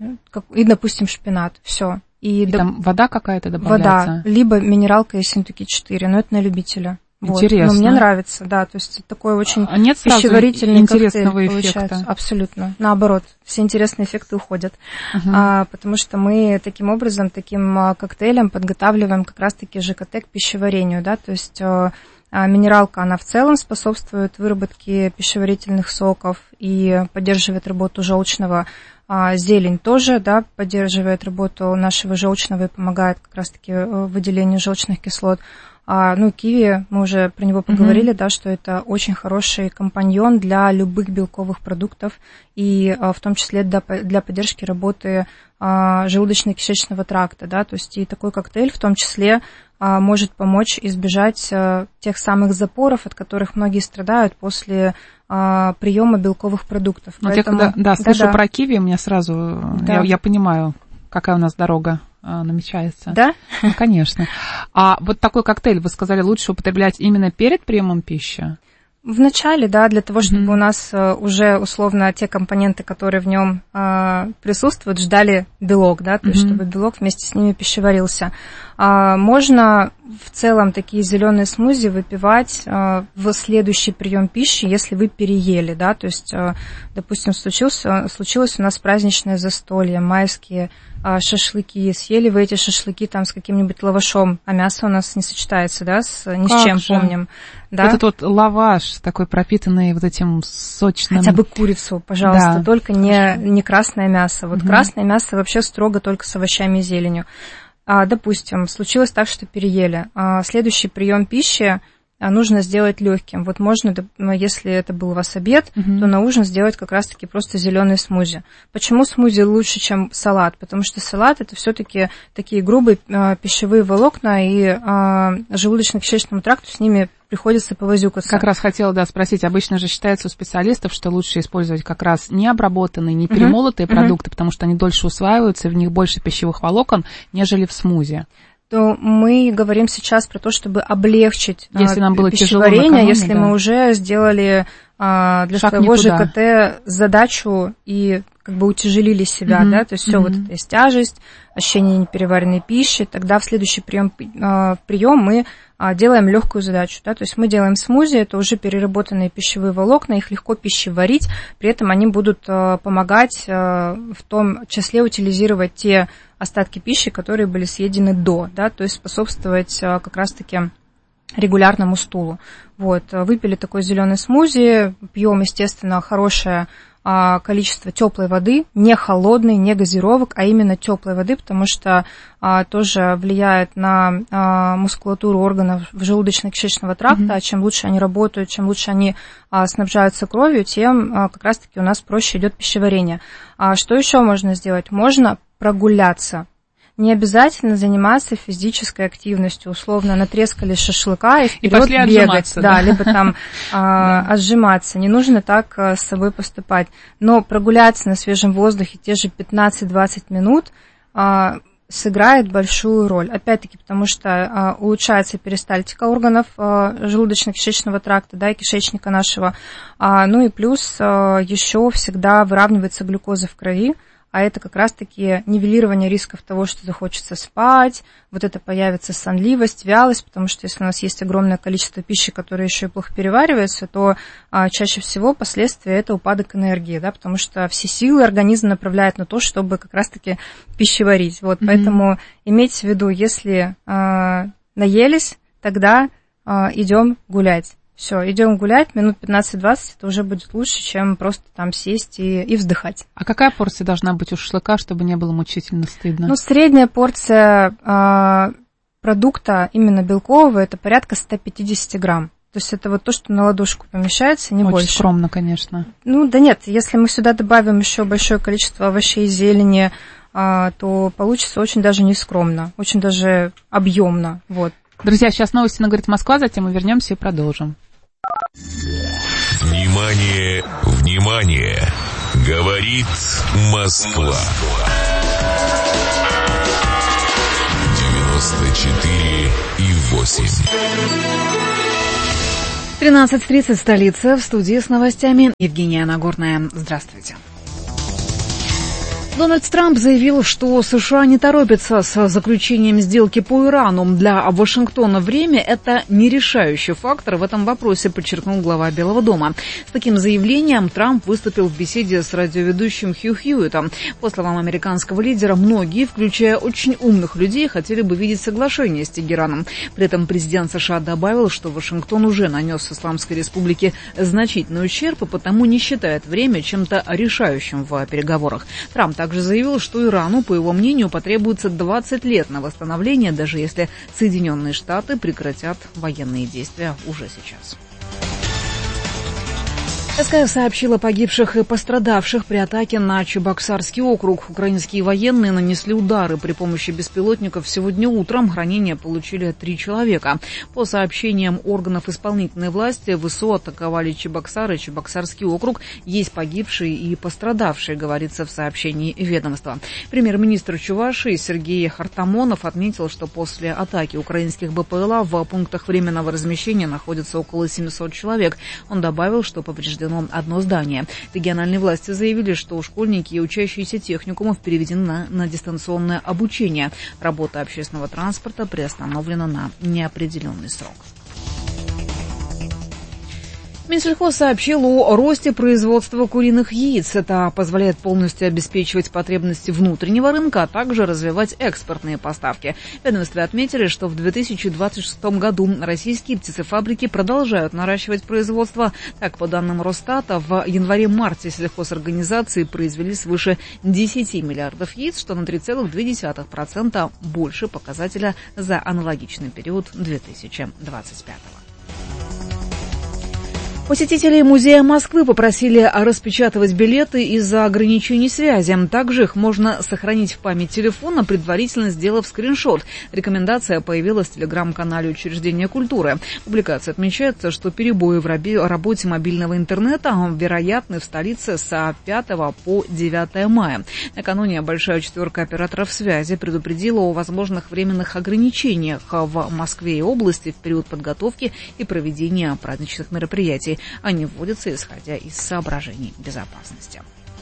и, допустим, шпинат. Все. И, и доп... там вода какая-то добавляется? Вода, либо минералка Ессентуки четыре, но это на любителя. Интересно. Вот. Но мне нравится, да, то есть такой очень а нет пищеварительный интересного коктейль эффекта? Получается. Абсолютно. Наоборот, все интересные эффекты уходят, uh-huh. а, потому что мы таким образом, таким а, коктейлем подготавливаем как раз-таки ЖКТ к пищеварению, да, то есть а, а, минералка, она в целом способствует выработке пищеварительных соков и поддерживает работу желчного. А, зелень тоже, да, поддерживает работу нашего желчного и помогает как раз-таки выделению желчных кислот. А, ну, киви, мы уже про него поговорили, mm-hmm. да, что это очень хороший компаньон для любых белковых продуктов и а, в том числе для, для поддержки работы а, желудочно-кишечного тракта, да, то есть и такой коктейль в том числе а, может помочь избежать а, тех самых запоров, от которых многие страдают после а, приема белковых продуктов. Вот Поэтому... я когда, да, слышу да, да. про киви, у меня сразу, да. я, я понимаю, какая у нас дорога намечается. Да? Ну, конечно. А вот такой коктейль, вы сказали, лучше употреблять именно перед приемом пищи? В начале, да, для того, чтобы mm-hmm. у нас уже условно те компоненты, которые в нем а, присутствуют, ждали белок, да, то mm-hmm. есть чтобы белок вместе с ними пищеварился. А, можно в целом такие зеленые смузи выпивать а, в следующий прием пищи, если вы переели, да, то есть, а, допустим, случилось, случилось у нас праздничное застолье, майские а, шашлыки, съели вы эти шашлыки там с каким-нибудь лавашом, а мясо у нас не сочетается, да, с, ни как с чем, же? помним. Да? Вот этот вот лаваш такой пропитанный вот этим сочным... Хотя бы курицу, пожалуйста, да. только не, не красное мясо. Вот угу. красное мясо вообще строго только с овощами и зеленью. А, допустим, случилось так, что переели. А, следующий прием пищи нужно сделать легким. Вот можно, если это был у вас обед, uh-huh. то на ужин сделать как раз-таки просто зеленый смузи. Почему смузи лучше, чем салат? Потому что салат это все-таки такие грубые э, пищевые волокна, и э, желудочно-кишечному тракту с ними приходится повозюкаться. Как раз хотела, да, спросить. Обычно же считается у специалистов, что лучше использовать как раз не обработанные, не перемолотые uh-huh. продукты, uh-huh. потому что они дольше усваиваются, в них больше пищевых волокон, нежели в смузи. То мы говорим сейчас про то, чтобы облегчить если нам было пищеварение, накануне, если да. мы уже сделали а, для Шаг своего никуда. ЖКТ задачу и как бы утяжелили себя, mm-hmm. да, то есть все mm-hmm. вот это есть тяжесть, ощущение непереваренной пищи, тогда в следующий прием, а, прием мы а, делаем легкую задачу, да, то есть мы делаем смузи, это уже переработанные пищевые волокна, их легко пищеварить, при этом они будут а, помогать а, в том числе утилизировать те остатки пищи, которые были съедены до, да, то есть способствовать а, как раз-таки регулярному стулу. Вот, выпили такой зеленый смузи, пьем, естественно, хорошее а, количество теплой воды, не холодной, не газировок, а именно теплой воды, потому что а, тоже влияет на а, мускулатуру органов желудочно-кишечного тракта. Mm-hmm. Чем лучше они работают, чем лучше они а, снабжаются кровью, тем а, как раз-таки у нас проще идет пищеварение. А что еще можно сделать? Можно прогуляться. Не обязательно заниматься физической активностью, условно натрескали шашлыка и вперед и бегать, да, да, либо там а, отжиматься. Не нужно так а, с собой поступать. Но прогуляться на свежем воздухе те же пятнадцать-двадцать минут а, сыграет большую роль. Опять-таки, потому что а, улучшается перистальтика органов а, желудочно-кишечного тракта, да, и кишечника нашего. А, ну и плюс а, еще всегда выравнивается глюкоза в крови. А это как раз-таки нивелирование рисков того, что захочется спать, вот это появится сонливость, вялость, потому что если у нас есть огромное количество пищи, которая еще и плохо переваривается, то а, чаще всего последствия это упадок энергии, да, потому что все силы организм направляет на то, чтобы как раз-таки пищеварить. Вот, mm-hmm. поэтому имейте в виду, если а, наелись, тогда а, идем гулять. Все, идем гулять, минут пятнадцать-двадцать, это уже будет лучше, чем просто там сесть и, и вздыхать. А какая порция должна быть у шашлыка, чтобы не было мучительно стыдно? Ну, средняя порция э, продукта именно белкового, это порядка сто пятьдесят грамм. То есть это вот то, что на ладошку помещается, не Очень больше. Очень скромно, конечно. Ну да нет, если мы сюда добавим еще большое количество овощей, зелени, то получится очень даже не скромно, очень даже объемно. Вот. Друзья, сейчас новости на «Говорит Москва», затем мы вернемся и продолжим. Внимание, внимание! Говорит Москва. девяносто четыре и восемь. тринадцать тридцать, столица, в студии с новостями Евгения Нагорная. Здравствуйте. Дональд Трамп заявил, что США не торопятся с заключением сделки по Ирану. Для Вашингтона время – это нерешающий фактор в этом вопросе, подчеркнул глава Белого дома. С таким заявлением Трамп выступил в беседе с радиоведущим Хью Хьюитом. По словам американского лидера, многие, включая очень умных людей, хотели бы видеть соглашение с Тегераном. При этом президент США добавил, что Вашингтон уже нанес Исламской Республике значительный ущерб и потому не считает время чем-то решающим в переговорах. Трамп также заявил, что Ирану, по его мнению, потребуется двадцать лет на восстановление, даже если Соединенные Штаты прекратят военные действия уже сейчас. СКФ сообщила о погибших и пострадавших при атаке на Чебоксарский округ. Украинские военные нанесли удары при помощи беспилотников сегодня утром. Ранения получили три человека. По сообщениям органов исполнительной власти, ВСУ атаковали Чебоксар и Чебоксарский округ. Есть погибшие и пострадавшие, говорится в сообщении ведомства. Премьер-министр Чувашии Сергей Артамонов отметил, что после атаки украинских БПЛА в пунктах временного размещения находится около семьсот человек. Он добавил, что повреждено одно здание. Региональные власти заявили, что школьники и учащиеся техникумов переведены на, на дистанционное обучение. Работа общественного транспорта приостановлена на неопределенный срок. Минсельхоз сообщил о росте производства куриных яиц. Это позволяет полностью обеспечивать потребности внутреннего рынка, а также развивать экспортные поставки. В ведомстве отметили, что в две тысячи двадцать шестом году российские птицефабрики продолжают наращивать производство. Так, по данным Росстата, в январе-марте сельхозорганизации произвели свыше десяти миллиардов яиц, что на три целых две десятых процента больше показателя за аналогичный период две тысячи двадцать пятого. Посетителей музея Москвы попросили распечатывать билеты из-за ограничений связи. Также их можно сохранить в память телефона, предварительно сделав скриншот. Рекомендация появилась в телеграм-канале учреждения культуры. В публикации отмечается, что перебои в работе мобильного интернета вероятны в столице с пятого по девятое мая. Накануне большая четверка операторов связи предупредила о возможных временных ограничениях в Москве и области в период подготовки и проведения праздничных мероприятий. Они вводятся, исходя из соображений безопасности.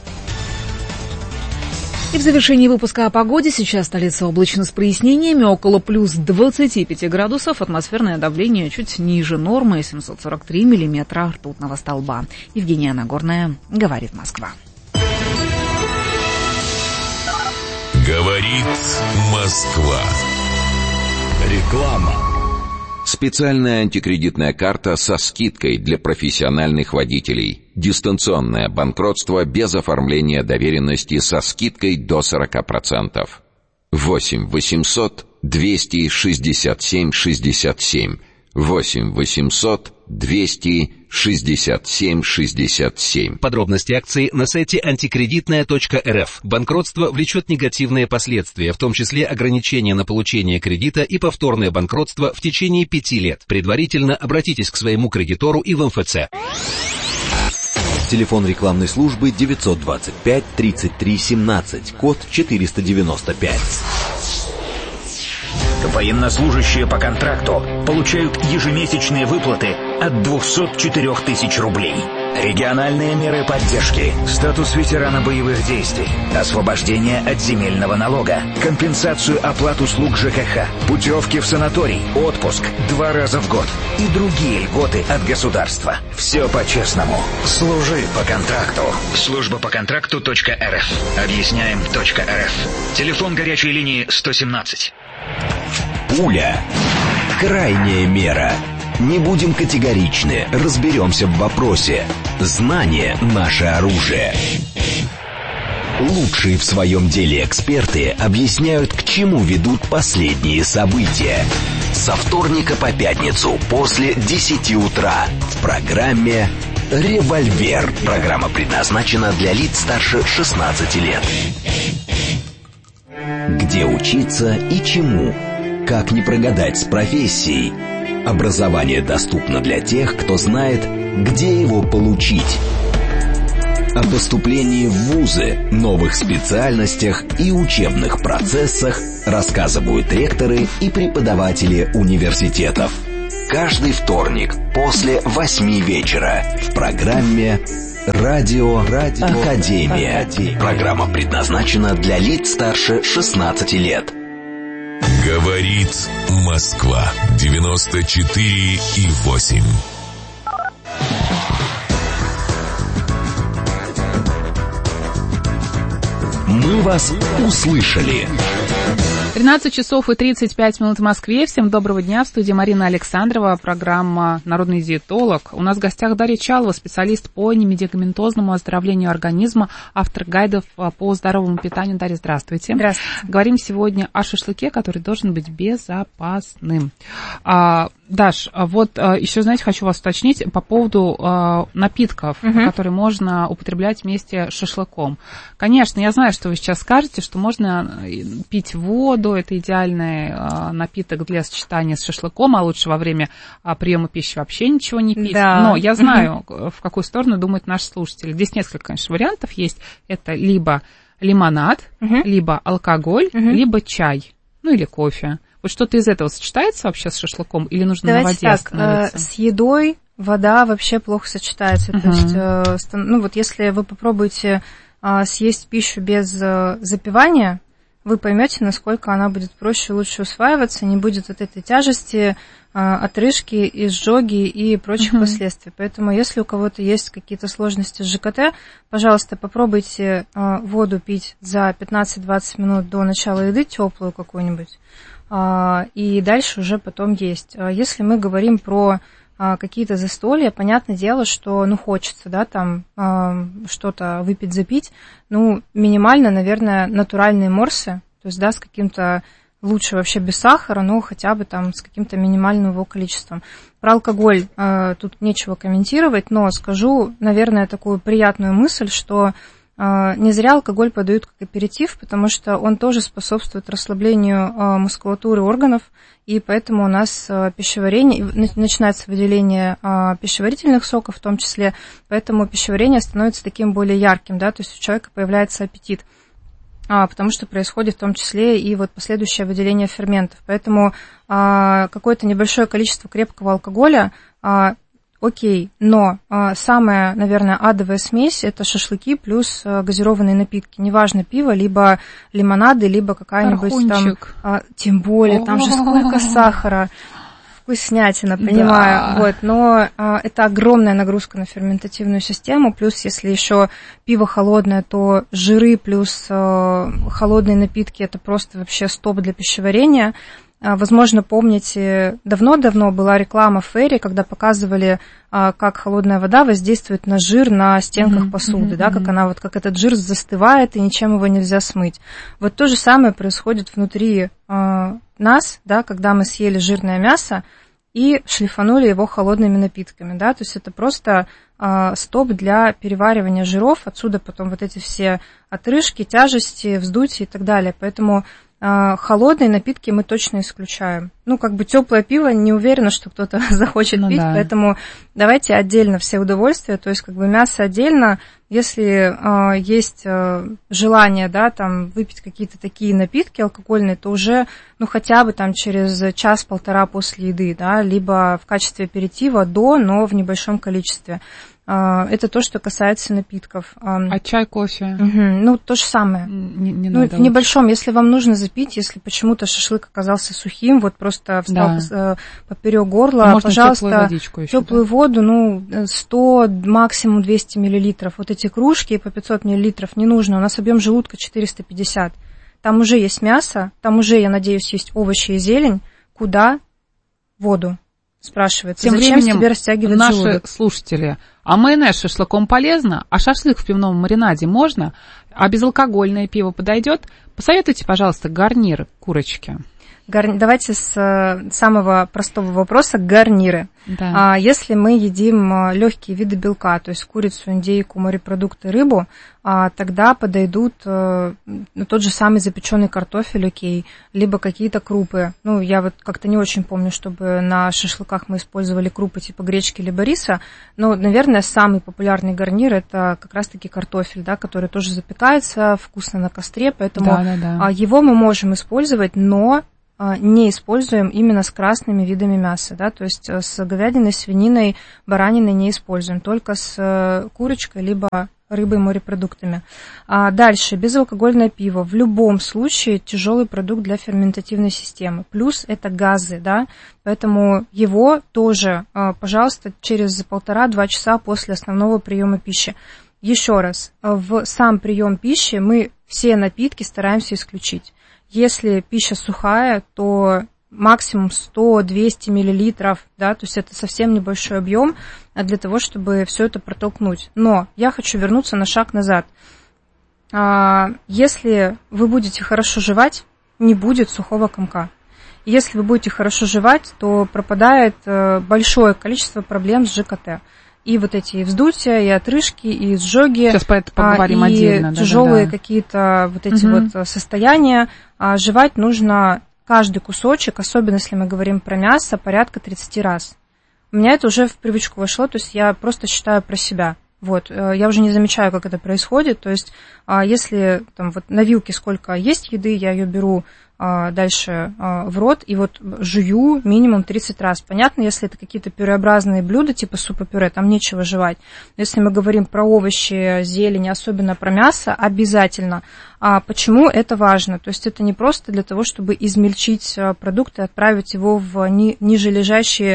И в завершении выпуска о погоде. Сейчас столица облачно с прояснениями, около плюс двадцати пяти градусов. Атмосферное давление чуть ниже нормы, семьсот сорок три миллиметра ртутного столба. Евгения Нагорная, говорит Москва. Говорит Москва. Реклама. Специальная антикредитная карта со скидкой для профессиональных водителей. Дистанционное банкротство без оформления доверенности со скидкой до сорок процентов. восемь восемьсот двести шестьдесят семь шестьдесят семь. восемь восемьсот двести шестьдесят семь шестьдесят семь. Подробности акции на сайте антикредитная точка эр эф. Банкротство влечет негативные последствия, в том числе ограничения на получение кредита и повторное банкротство в течение пяти лет. Предварительно обратитесь к своему кредитору и в эм эф цэ. Телефон рекламной службы девятьсот двадцать пять тридцать три семнадцать, код четыреста девяносто пять. Военнослужащие по контракту получают ежемесячные выплаты от двухсот четырёх тысяч рублей. Региональные меры поддержки, статус ветерана боевых действий, освобождение от земельного налога, компенсацию оплат услуг ЖКХ, путевки в санаторий, отпуск два раза в год и другие льготы от государства. Все по-честному. Служи по контракту. Служба по контракту точка эр эф. Объясняем точка эр эф. Телефон горячей линии сто семнадцать. Пуля. Крайняя мера. Не будем категоричны, разберемся в вопросе. Знание – наше оружие. Лучшие в своем деле эксперты объясняют, к чему ведут последние события. Со вторника по пятницу после десяти утра в программе «Револьвер». Программа предназначена для лиц старше шестнадцати лет. Где учиться и чему? Как не прогадать с профессией? Образование доступно для тех, кто знает, где его получить. О поступлении в вузы, новых специальностях и учебных процессах рассказывают ректоры и преподаватели университетов. Каждый вторник после восьми вечера в программе «Радио, Радио Академия». Академия. Программа предназначена для лиц старше шестнадцати лет. Говорит Москва. девяносто четыре и восемь. Мы вас услышали. тринадцать часов и тридцать пять минут в Москве. Всем доброго дня. В студии Марина Александрова, программа «Народный диетолог». У нас в гостях Дарья Чалова, специалист по немедикаментозному оздоровлению организма, автор гайдов по здоровому питанию. Дарья, здравствуйте. Здравствуйте. Говорим сегодня о шашлыке, который должен быть безопасным. А, Даш, вот еще, знаете, хочу вас уточнить по поводу а, напитков, угу. которые можно употреблять вместе с шашлыком. Конечно, я знаю, что вы сейчас скажете, что можно пить воду, это идеальный а, напиток для сочетания с шашлыком, а лучше во время а, приема пищи вообще ничего не пить. Да. Но я знаю, угу. в какую сторону думают наши слушатели. Здесь несколько, конечно, вариантов есть. Это либо лимонад, угу. либо алкоголь, угу. либо чай, ну или кофе. Вот что-то из этого сочетается вообще с шашлыком или нужно Давайте на воде так, остановиться? Э, с едой вода вообще плохо сочетается. Uh-huh. То есть, э, ну вот если вы попробуете э, съесть пищу без э, запивания, вы поймете, насколько она будет проще и лучше усваиваться, не будет вот этой тяжести, э, отрыжки, изжоги и прочих uh-huh. последствий. Поэтому если у кого-то есть какие-то сложности с ЖКТ, пожалуйста, попробуйте э, воду пить за пятнадцать-двадцать минут до начала еды, теплую какую-нибудь. И дальше уже потом есть. Если мы говорим про какие-то застолья, понятное дело, что, ну, хочется, да, там что-то выпить, запить, ну, минимально, наверное, натуральные морсы, то есть, да, с каким-то, лучше вообще без сахара, но хотя бы там с каким-то минимальным его количеством. Про алкоголь тут нечего комментировать, но скажу, наверное, такую приятную мысль, что не зря алкоголь подают как аперитив, потому что он тоже способствует расслаблению мускулатуры органов, и поэтому у нас пищеварение, начинается выделение пищеварительных соков в том числе, поэтому пищеварение становится таким более ярким, да, то есть у человека появляется аппетит, потому что происходит в том числе и вот последующее выделение ферментов. Поэтому какое-то небольшое количество крепкого алкоголя окей, но а, самая, наверное, адовая смесь – это шашлыки плюс а, газированные напитки. Неважно, пиво, либо лимонады, либо какая-нибудь там… А, тем более, О-о-о. Там же сколько сахара, вкуснятина, понимаю. Да. Вот, но а, это огромная нагрузка на ферментативную систему. Плюс, если еще пиво холодное, то жиры плюс а, холодные напитки – это просто вообще стоп для пищеварения. Возможно, помните, давно-давно была реклама в Фейри, когда показывали, как холодная вода воздействует на жир на стенках mm-hmm. посуды, mm-hmm. да, как она вот, как этот жир застывает, и ничем его нельзя смыть. Вот то же самое происходит внутри э, нас, да, когда мы съели жирное мясо и шлифанули его холодными напитками, да, то есть это просто э, стоп для переваривания жиров, отсюда потом вот эти все отрыжки, тяжести, вздутия и так далее, поэтому холодные напитки мы точно исключаем. Ну, как бы теплое пиво, не уверена, что кто-то захочет ну, пить, да. Поэтому давайте отдельно все удовольствия, то есть как бы мясо отдельно. Если э, есть э, желание, да, там выпить какие-то такие напитки алкогольные, то уже, ну, хотя бы там через час-полтора после еды, да, либо в качестве аперитива до, но в небольшом количестве. Это то, что касается напитков. А чай, кофе? Угу. Ну, то же самое. Не, не ну, в небольшом, если вам нужно запить, если почему-то шашлык оказался сухим, вот просто встал да. поперек горла, можно пожалуйста, теплую, теплую да? воду, ну, сто, максимум двести миллилитров. Вот эти кружки по пятьсот миллилитров не нужно. У нас объем желудка четыреста пятьдесят. Там уже есть мясо, там уже, я надеюсь, есть овощи и зелень. Куда? Воду. Спрашивается. Тем Зачем временем себе растягивать наши желудок? Слушатели, а майонез с шашлыком полезно, а шашлык в пивном маринаде можно, а безалкогольное пиво подойдет? Посоветуйте, пожалуйста, гарнир курочки. Гар... Давайте с самого простого вопроса гарниры. Да. Если мы едим легкие виды белка, то есть курицу, индейку, морепродукты, рыбу, тогда подойдут тот же самый запеченный картофель, окей, либо какие-то крупы. Ну, я вот как-то не очень помню, чтобы на шашлыках мы использовали крупы типа гречки либо риса, но, наверное, самый популярный гарнир – это как раз-таки картофель, да, который тоже запекается вкусно на костре, поэтому да, да, да. его мы можем использовать, но не используем именно с красными видами мяса, да, то есть с говядиной, свининой, бараниной не используем, только с курочкой, либо рыбой, морепродуктами. А дальше, безалкогольное пиво. В любом случае тяжелый продукт для ферментативной системы. Плюс это газы, да, поэтому его тоже, пожалуйста, через полтора-два часа после основного приема пищи. Еще раз, в сам прием пищи мы все напитки стараемся исключить. Если пища сухая, то максимум сто-двести миллилитров, да, то есть это совсем небольшой объем для того, чтобы все это протолкнуть. Но я хочу вернуться на шаг назад. Если вы будете хорошо жевать, не будет сухого комка. Если вы будете хорошо жевать, то пропадает большое количество проблем с ЖКТ. И вот эти и вздутия, и отрыжки, и изжоги, сейчас по это поговорим и отдельно, тяжелые да, да, да. какие-то вот эти угу. вот состояния. Жевать нужно каждый кусочек, особенно если мы говорим про мясо, порядка тридцать раз. У меня это уже в привычку вошло, то есть я просто считаю про себя. Вот, я уже не замечаю, как это происходит. То есть, если там вот на вилке сколько есть еды, я ее беру дальше в рот и вот жую минимум тридцать раз. Понятно, если это какие-то пюреобразные блюда, типа супа-пюре, там нечего жевать. Но если мы говорим про овощи, зелень, особенно про мясо, обязательно. А почему это важно? То есть это не просто для того, чтобы измельчить продукт и отправить его в ни- ниже лежащие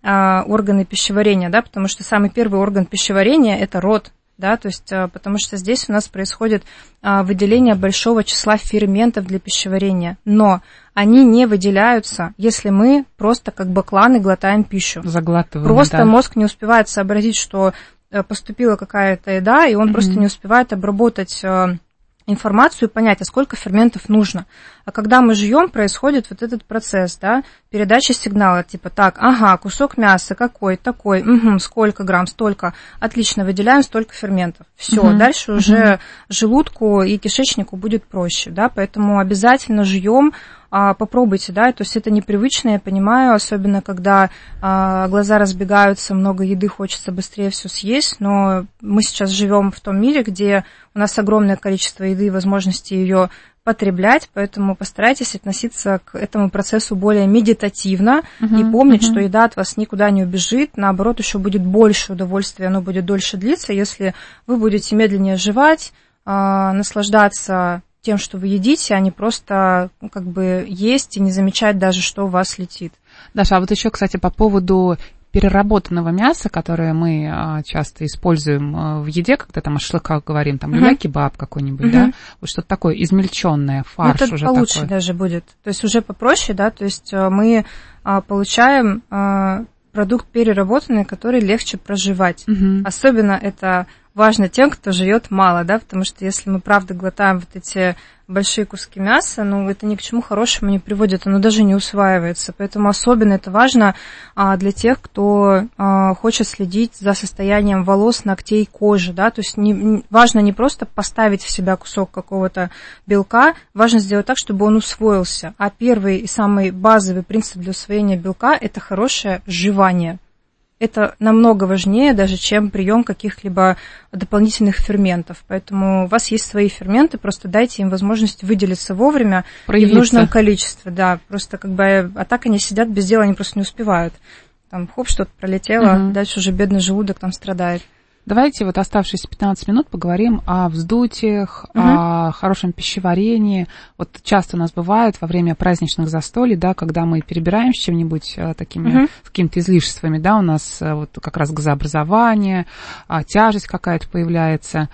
органы пищеварения, да, потому что самый первый орган пищеварения – это рот, да, то есть потому что здесь у нас происходит выделение большого числа ферментов для пищеварения, но они не выделяются, если мы просто как бакланы глотаем пищу. Заглатываем, Просто да. мозг не успевает сообразить, что поступила какая-то еда, и он mm-hmm. просто не успевает обработать информацию и понять, а сколько ферментов нужно. А когда мы жуем, происходит вот этот процесс, да, передачи сигнала, типа, так, ага, кусок мяса какой, такой, угу, сколько грамм, столько, отлично, выделяем столько ферментов. Все, угу. дальше угу. уже желудку и кишечнику будет проще, да, поэтому обязательно жуем, а, попробуйте, да, то есть это непривычно, я понимаю, особенно когда а, глаза разбегаются, много еды, хочется быстрее все съесть, но мы сейчас живем в том мире, где у нас огромное количество еды и возможности ее потреблять, поэтому постарайтесь относиться к этому процессу более медитативно uh-huh, и помнить, uh-huh. что еда от вас никуда не убежит, наоборот, еще будет больше удовольствия, оно будет дольше длиться, если вы будете медленнее жевать, э, наслаждаться тем, что вы едите, а не просто ну, как бы есть и не замечать даже, что у вас летит. Даша, а вот еще, кстати, по поводу переработанного мяса, которое мы а, часто используем а, в еде, когда там о шашлыках говорим, там люля-кебаб какой-нибудь, uh-huh. да, вот что-то такое измельченное, фарш это уже получше такой. Даже будет, то есть уже попроще, да, то есть мы а, получаем а, продукт переработанный, который легче проживать. Uh-huh. Особенно это важно тем, кто жует мало, да, потому что если мы правда глотаем вот эти большие куски мяса, ну, это ни к чему хорошему не приводит, оно даже не усваивается. Поэтому особенно это важно а, для тех, кто а, хочет следить за состоянием волос, ногтей, кожи, да, то есть не, важно не просто поставить в себя кусок какого-то белка, важно сделать так, чтобы он усвоился. А первый и самый базовый принцип для усвоения белка – это хорошее жевание. Это намного важнее даже, чем прием каких-либо дополнительных ферментов. Поэтому у вас есть свои ферменты, просто дайте им возможность выделиться вовремя проявиться. И в нужном количестве. Да, просто как бы, а так они сидят без дела, они просто не успевают. Там, хоп, что-то пролетело, угу. дальше уже бедный желудок там страдает. Давайте вот оставшиеся пятнадцать минут поговорим о вздутиях, угу. о хорошем пищеварении. Вот часто у нас бывает во время праздничных застолий, да, когда мы перебираем с чем-нибудь такими, угу. какими-то излишествами, да, у нас вот как раз газообразование, тяжесть какая-то появляется,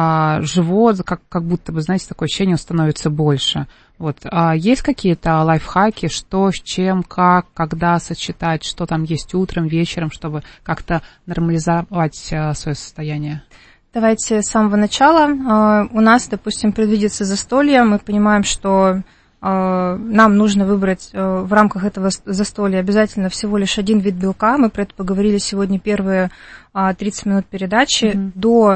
живот, как, как будто бы, знаете, такое ощущение становится больше. Вот. А есть какие-то лайфхаки, что, с чем, как, когда сочетать, что там есть утром, вечером, чтобы как-то нормализовать а, свое состояние? Давайте с самого начала. У нас, допустим, предвидится застолье, мы понимаем, что нам нужно выбрать в рамках этого застолья обязательно всего лишь один вид белка. Мы про это поговорили сегодня первые тридцать минут передачи. Mm-hmm.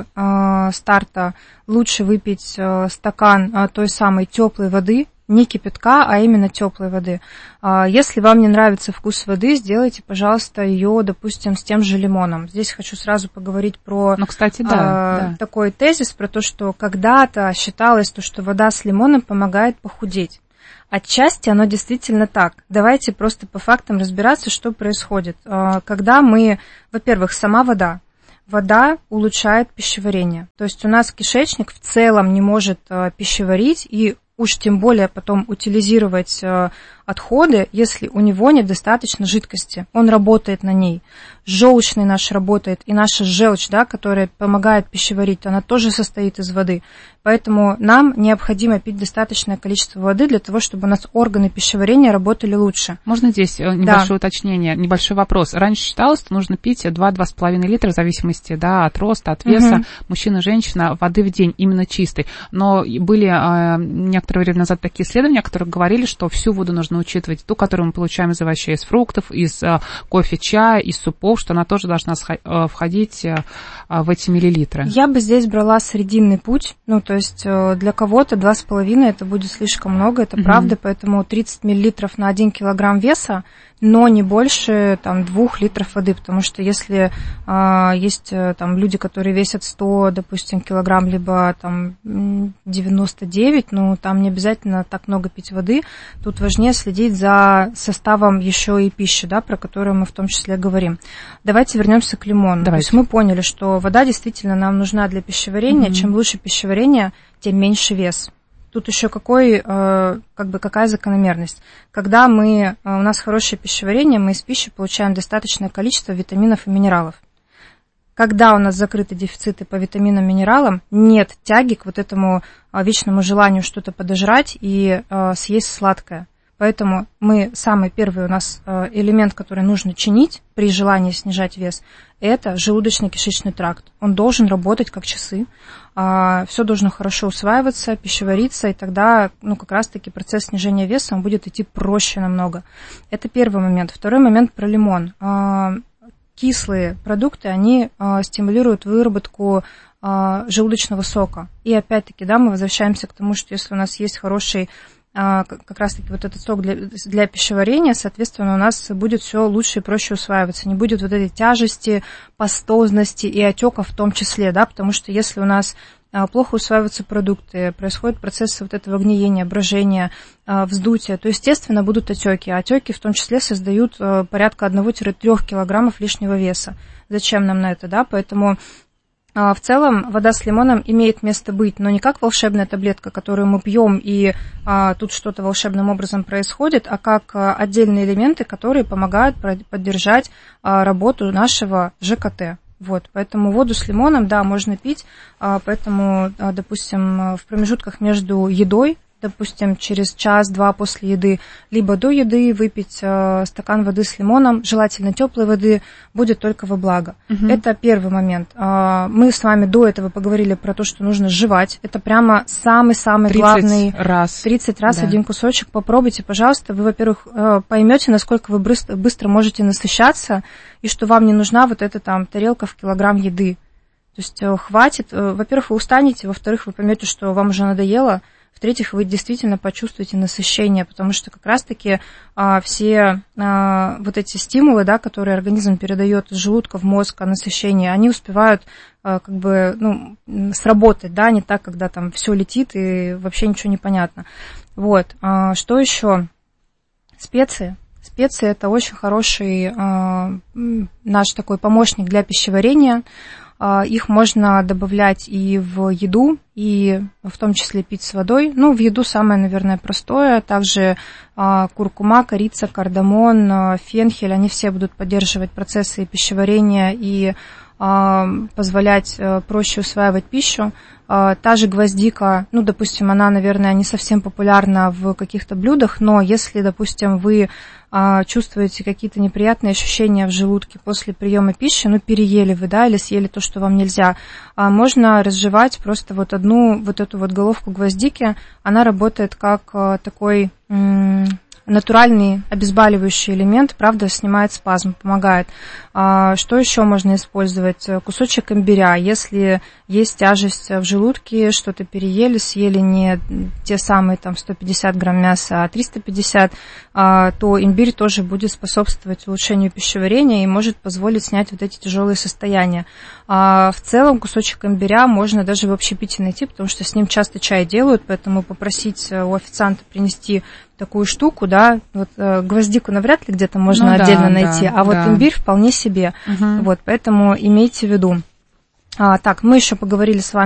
До старта лучше выпить стакан той самой теплой воды, не кипятка, а именно теплой воды. Если вам не нравится вкус воды, сделайте, пожалуйста, ее, допустим, с тем же лимоном. Здесь хочу сразу поговорить про ну, кстати, да, а, да. такой тезис, про то, что когда-то считалось, то, что вода с лимоном помогает похудеть. Отчасти оно действительно так. Давайте просто по фактам разбираться, что происходит. Когда мы, во-первых, сама вода. Вода улучшает пищеварение. То есть у нас кишечник в целом не может пищеварить и уж тем более потом утилизировать э, отходы, если у него недостаточно жидкости. Он работает на ней. Желчный наш работает, и наша желчь, да, которая помогает пищеварить, она тоже состоит из воды. Поэтому нам необходимо пить достаточное количество воды для того, чтобы у нас органы пищеварения работали лучше. Можно здесь небольшое да. уточнение, небольшой вопрос. Раньше считалось, что нужно пить два-два с половиной литра, в зависимости да, от роста, от веса, угу. мужчина, женщина, воды в день, именно чистой. Но были э, некоторое время назад такие исследования, которые говорили, что всю воду нужно учитывать, ту, которую мы получаем из овощей, из фруктов, из э, кофе, чая, из супов, что она тоже должна э, входить э, в эти миллилитры. Я бы здесь брала срединный путь, ну, то есть для кого-то два с половиной это будет слишком много, это mm-hmm. правда, поэтому тридцать миллилитров на один килограмм веса, но не больше там, двух литров воды, потому что если а, есть там, люди, которые весят сто, допустим, килограмм, либо там, девяносто девять, ну там не обязательно так много пить воды, тут важнее следить за составом еще и пищи, да, про которую мы в том числе говорим. Давайте вернемся к лимону. Давайте. То есть мы поняли, что вода действительно нам нужна для пищеварения, mm-hmm. чем лучше пищеварение, тем меньше вес. Тут еще какой, как бы, какая закономерность. Когда мы, у нас хорошее пищеварение, мы из пищи получаем достаточное количество витаминов и минералов. Когда у нас закрыты дефициты по витаминам и минералам, нет тяги к вот этому вечному желанию что-то подожрать и съесть сладкое. Поэтому мы, самый первый у нас элемент, который нужно чинить при желании снижать вес, это желудочно-кишечный тракт. Он должен работать как часы, все должно хорошо усваиваться, пищевариться, и тогда ну, как раз-таки процесс снижения веса он будет идти проще намного. Это первый момент. Второй момент про лимон. Кислые продукты, они стимулируют выработку желудочного сока. И опять-таки, да, мы возвращаемся к тому, что если у нас есть хороший как раз-таки вот этот сок для, для пищеварения, соответственно, у нас будет все лучше и проще усваиваться. Не будет вот этой тяжести, пастозности и отеков в том числе, да, потому что если у нас плохо усваиваются продукты, происходят процессы вот этого гниения, брожения, вздутия, то, естественно, будут отеки. А отеки в том числе создают порядка один-три килограммов лишнего веса. Зачем нам на это, да? Поэтому в целом вода с лимоном имеет место быть, но не как волшебная таблетка, которую мы пьем, и а, тут что-то волшебным образом происходит, а как а, отдельные элементы, которые помогают поддержать а, работу нашего ЖКТ. Вот, поэтому воду с лимоном, да, можно пить, а, поэтому, а, допустим, в промежутках между едой, допустим, через час-два после еды, либо до еды выпить э, стакан воды с лимоном, желательно теплой воды, будет только во благо. Угу. Это первый момент. Э, мы с вами до этого поговорили про то, что нужно жевать. Это прямо самый-самый главный... раз. тридцать раз да. один кусочек. Попробуйте, пожалуйста. Вы, во-первых, э, поймете, насколько вы быстро, быстро можете насыщаться, и что вам не нужна вот эта там тарелка в килограмм еды. То есть э, хватит. Э, во-первых, вы устанете, во-вторых, вы поймете, что вам уже надоело. В-третьих, вы действительно почувствуете насыщение, потому что как раз-таки а, все а, вот эти стимулы, да, которые организм передает из желудка в мозг, а насыщение, они успевают а, как бы ну, сработать, да, не так, когда там все летит и вообще ничего не понятно. Вот. А, что еще? Специи. Специи – это очень хороший а, наш такой помощник для пищеварения. Их можно добавлять и в еду, и в том числе пить с водой. Ну, в еду самое, наверное, простое. Также куркума, корица, кардамон, фенхель, они все будут поддерживать процессы пищеварения и позволять проще усваивать пищу. Та же гвоздика, ну, допустим, она, наверное, не совсем популярна в каких-то блюдах, но если, допустим, вы чувствуете какие-то неприятные ощущения в желудке после приема пищи, ну, переели вы, да, или съели то, что вам нельзя, можно разжевать просто вот одну вот эту вот головку гвоздики, она работает как такой натуральный обезболивающий элемент, правда, снимает спазм, помогает. А, что еще можно использовать? Кусочек имбиря. Если есть тяжесть в желудке, что-то переели, съели не те самые там сто пятьдесят грамм мяса, а триста пятьдесят, а, то имбирь тоже будет способствовать улучшению пищеварения и может позволить снять вот эти тяжелые состояния. А, в целом кусочек имбиря можно даже в общепите найти, потому что с ним часто чай делают, поэтому попросить у официанта принести такую штуку, да, вот э, гвоздику навряд ли где-то можно ну, отдельно да, найти, да, а вот да. имбирь вполне себе. Угу. Вот, поэтому имейте в виду. А, так, мы еще поговорили с вами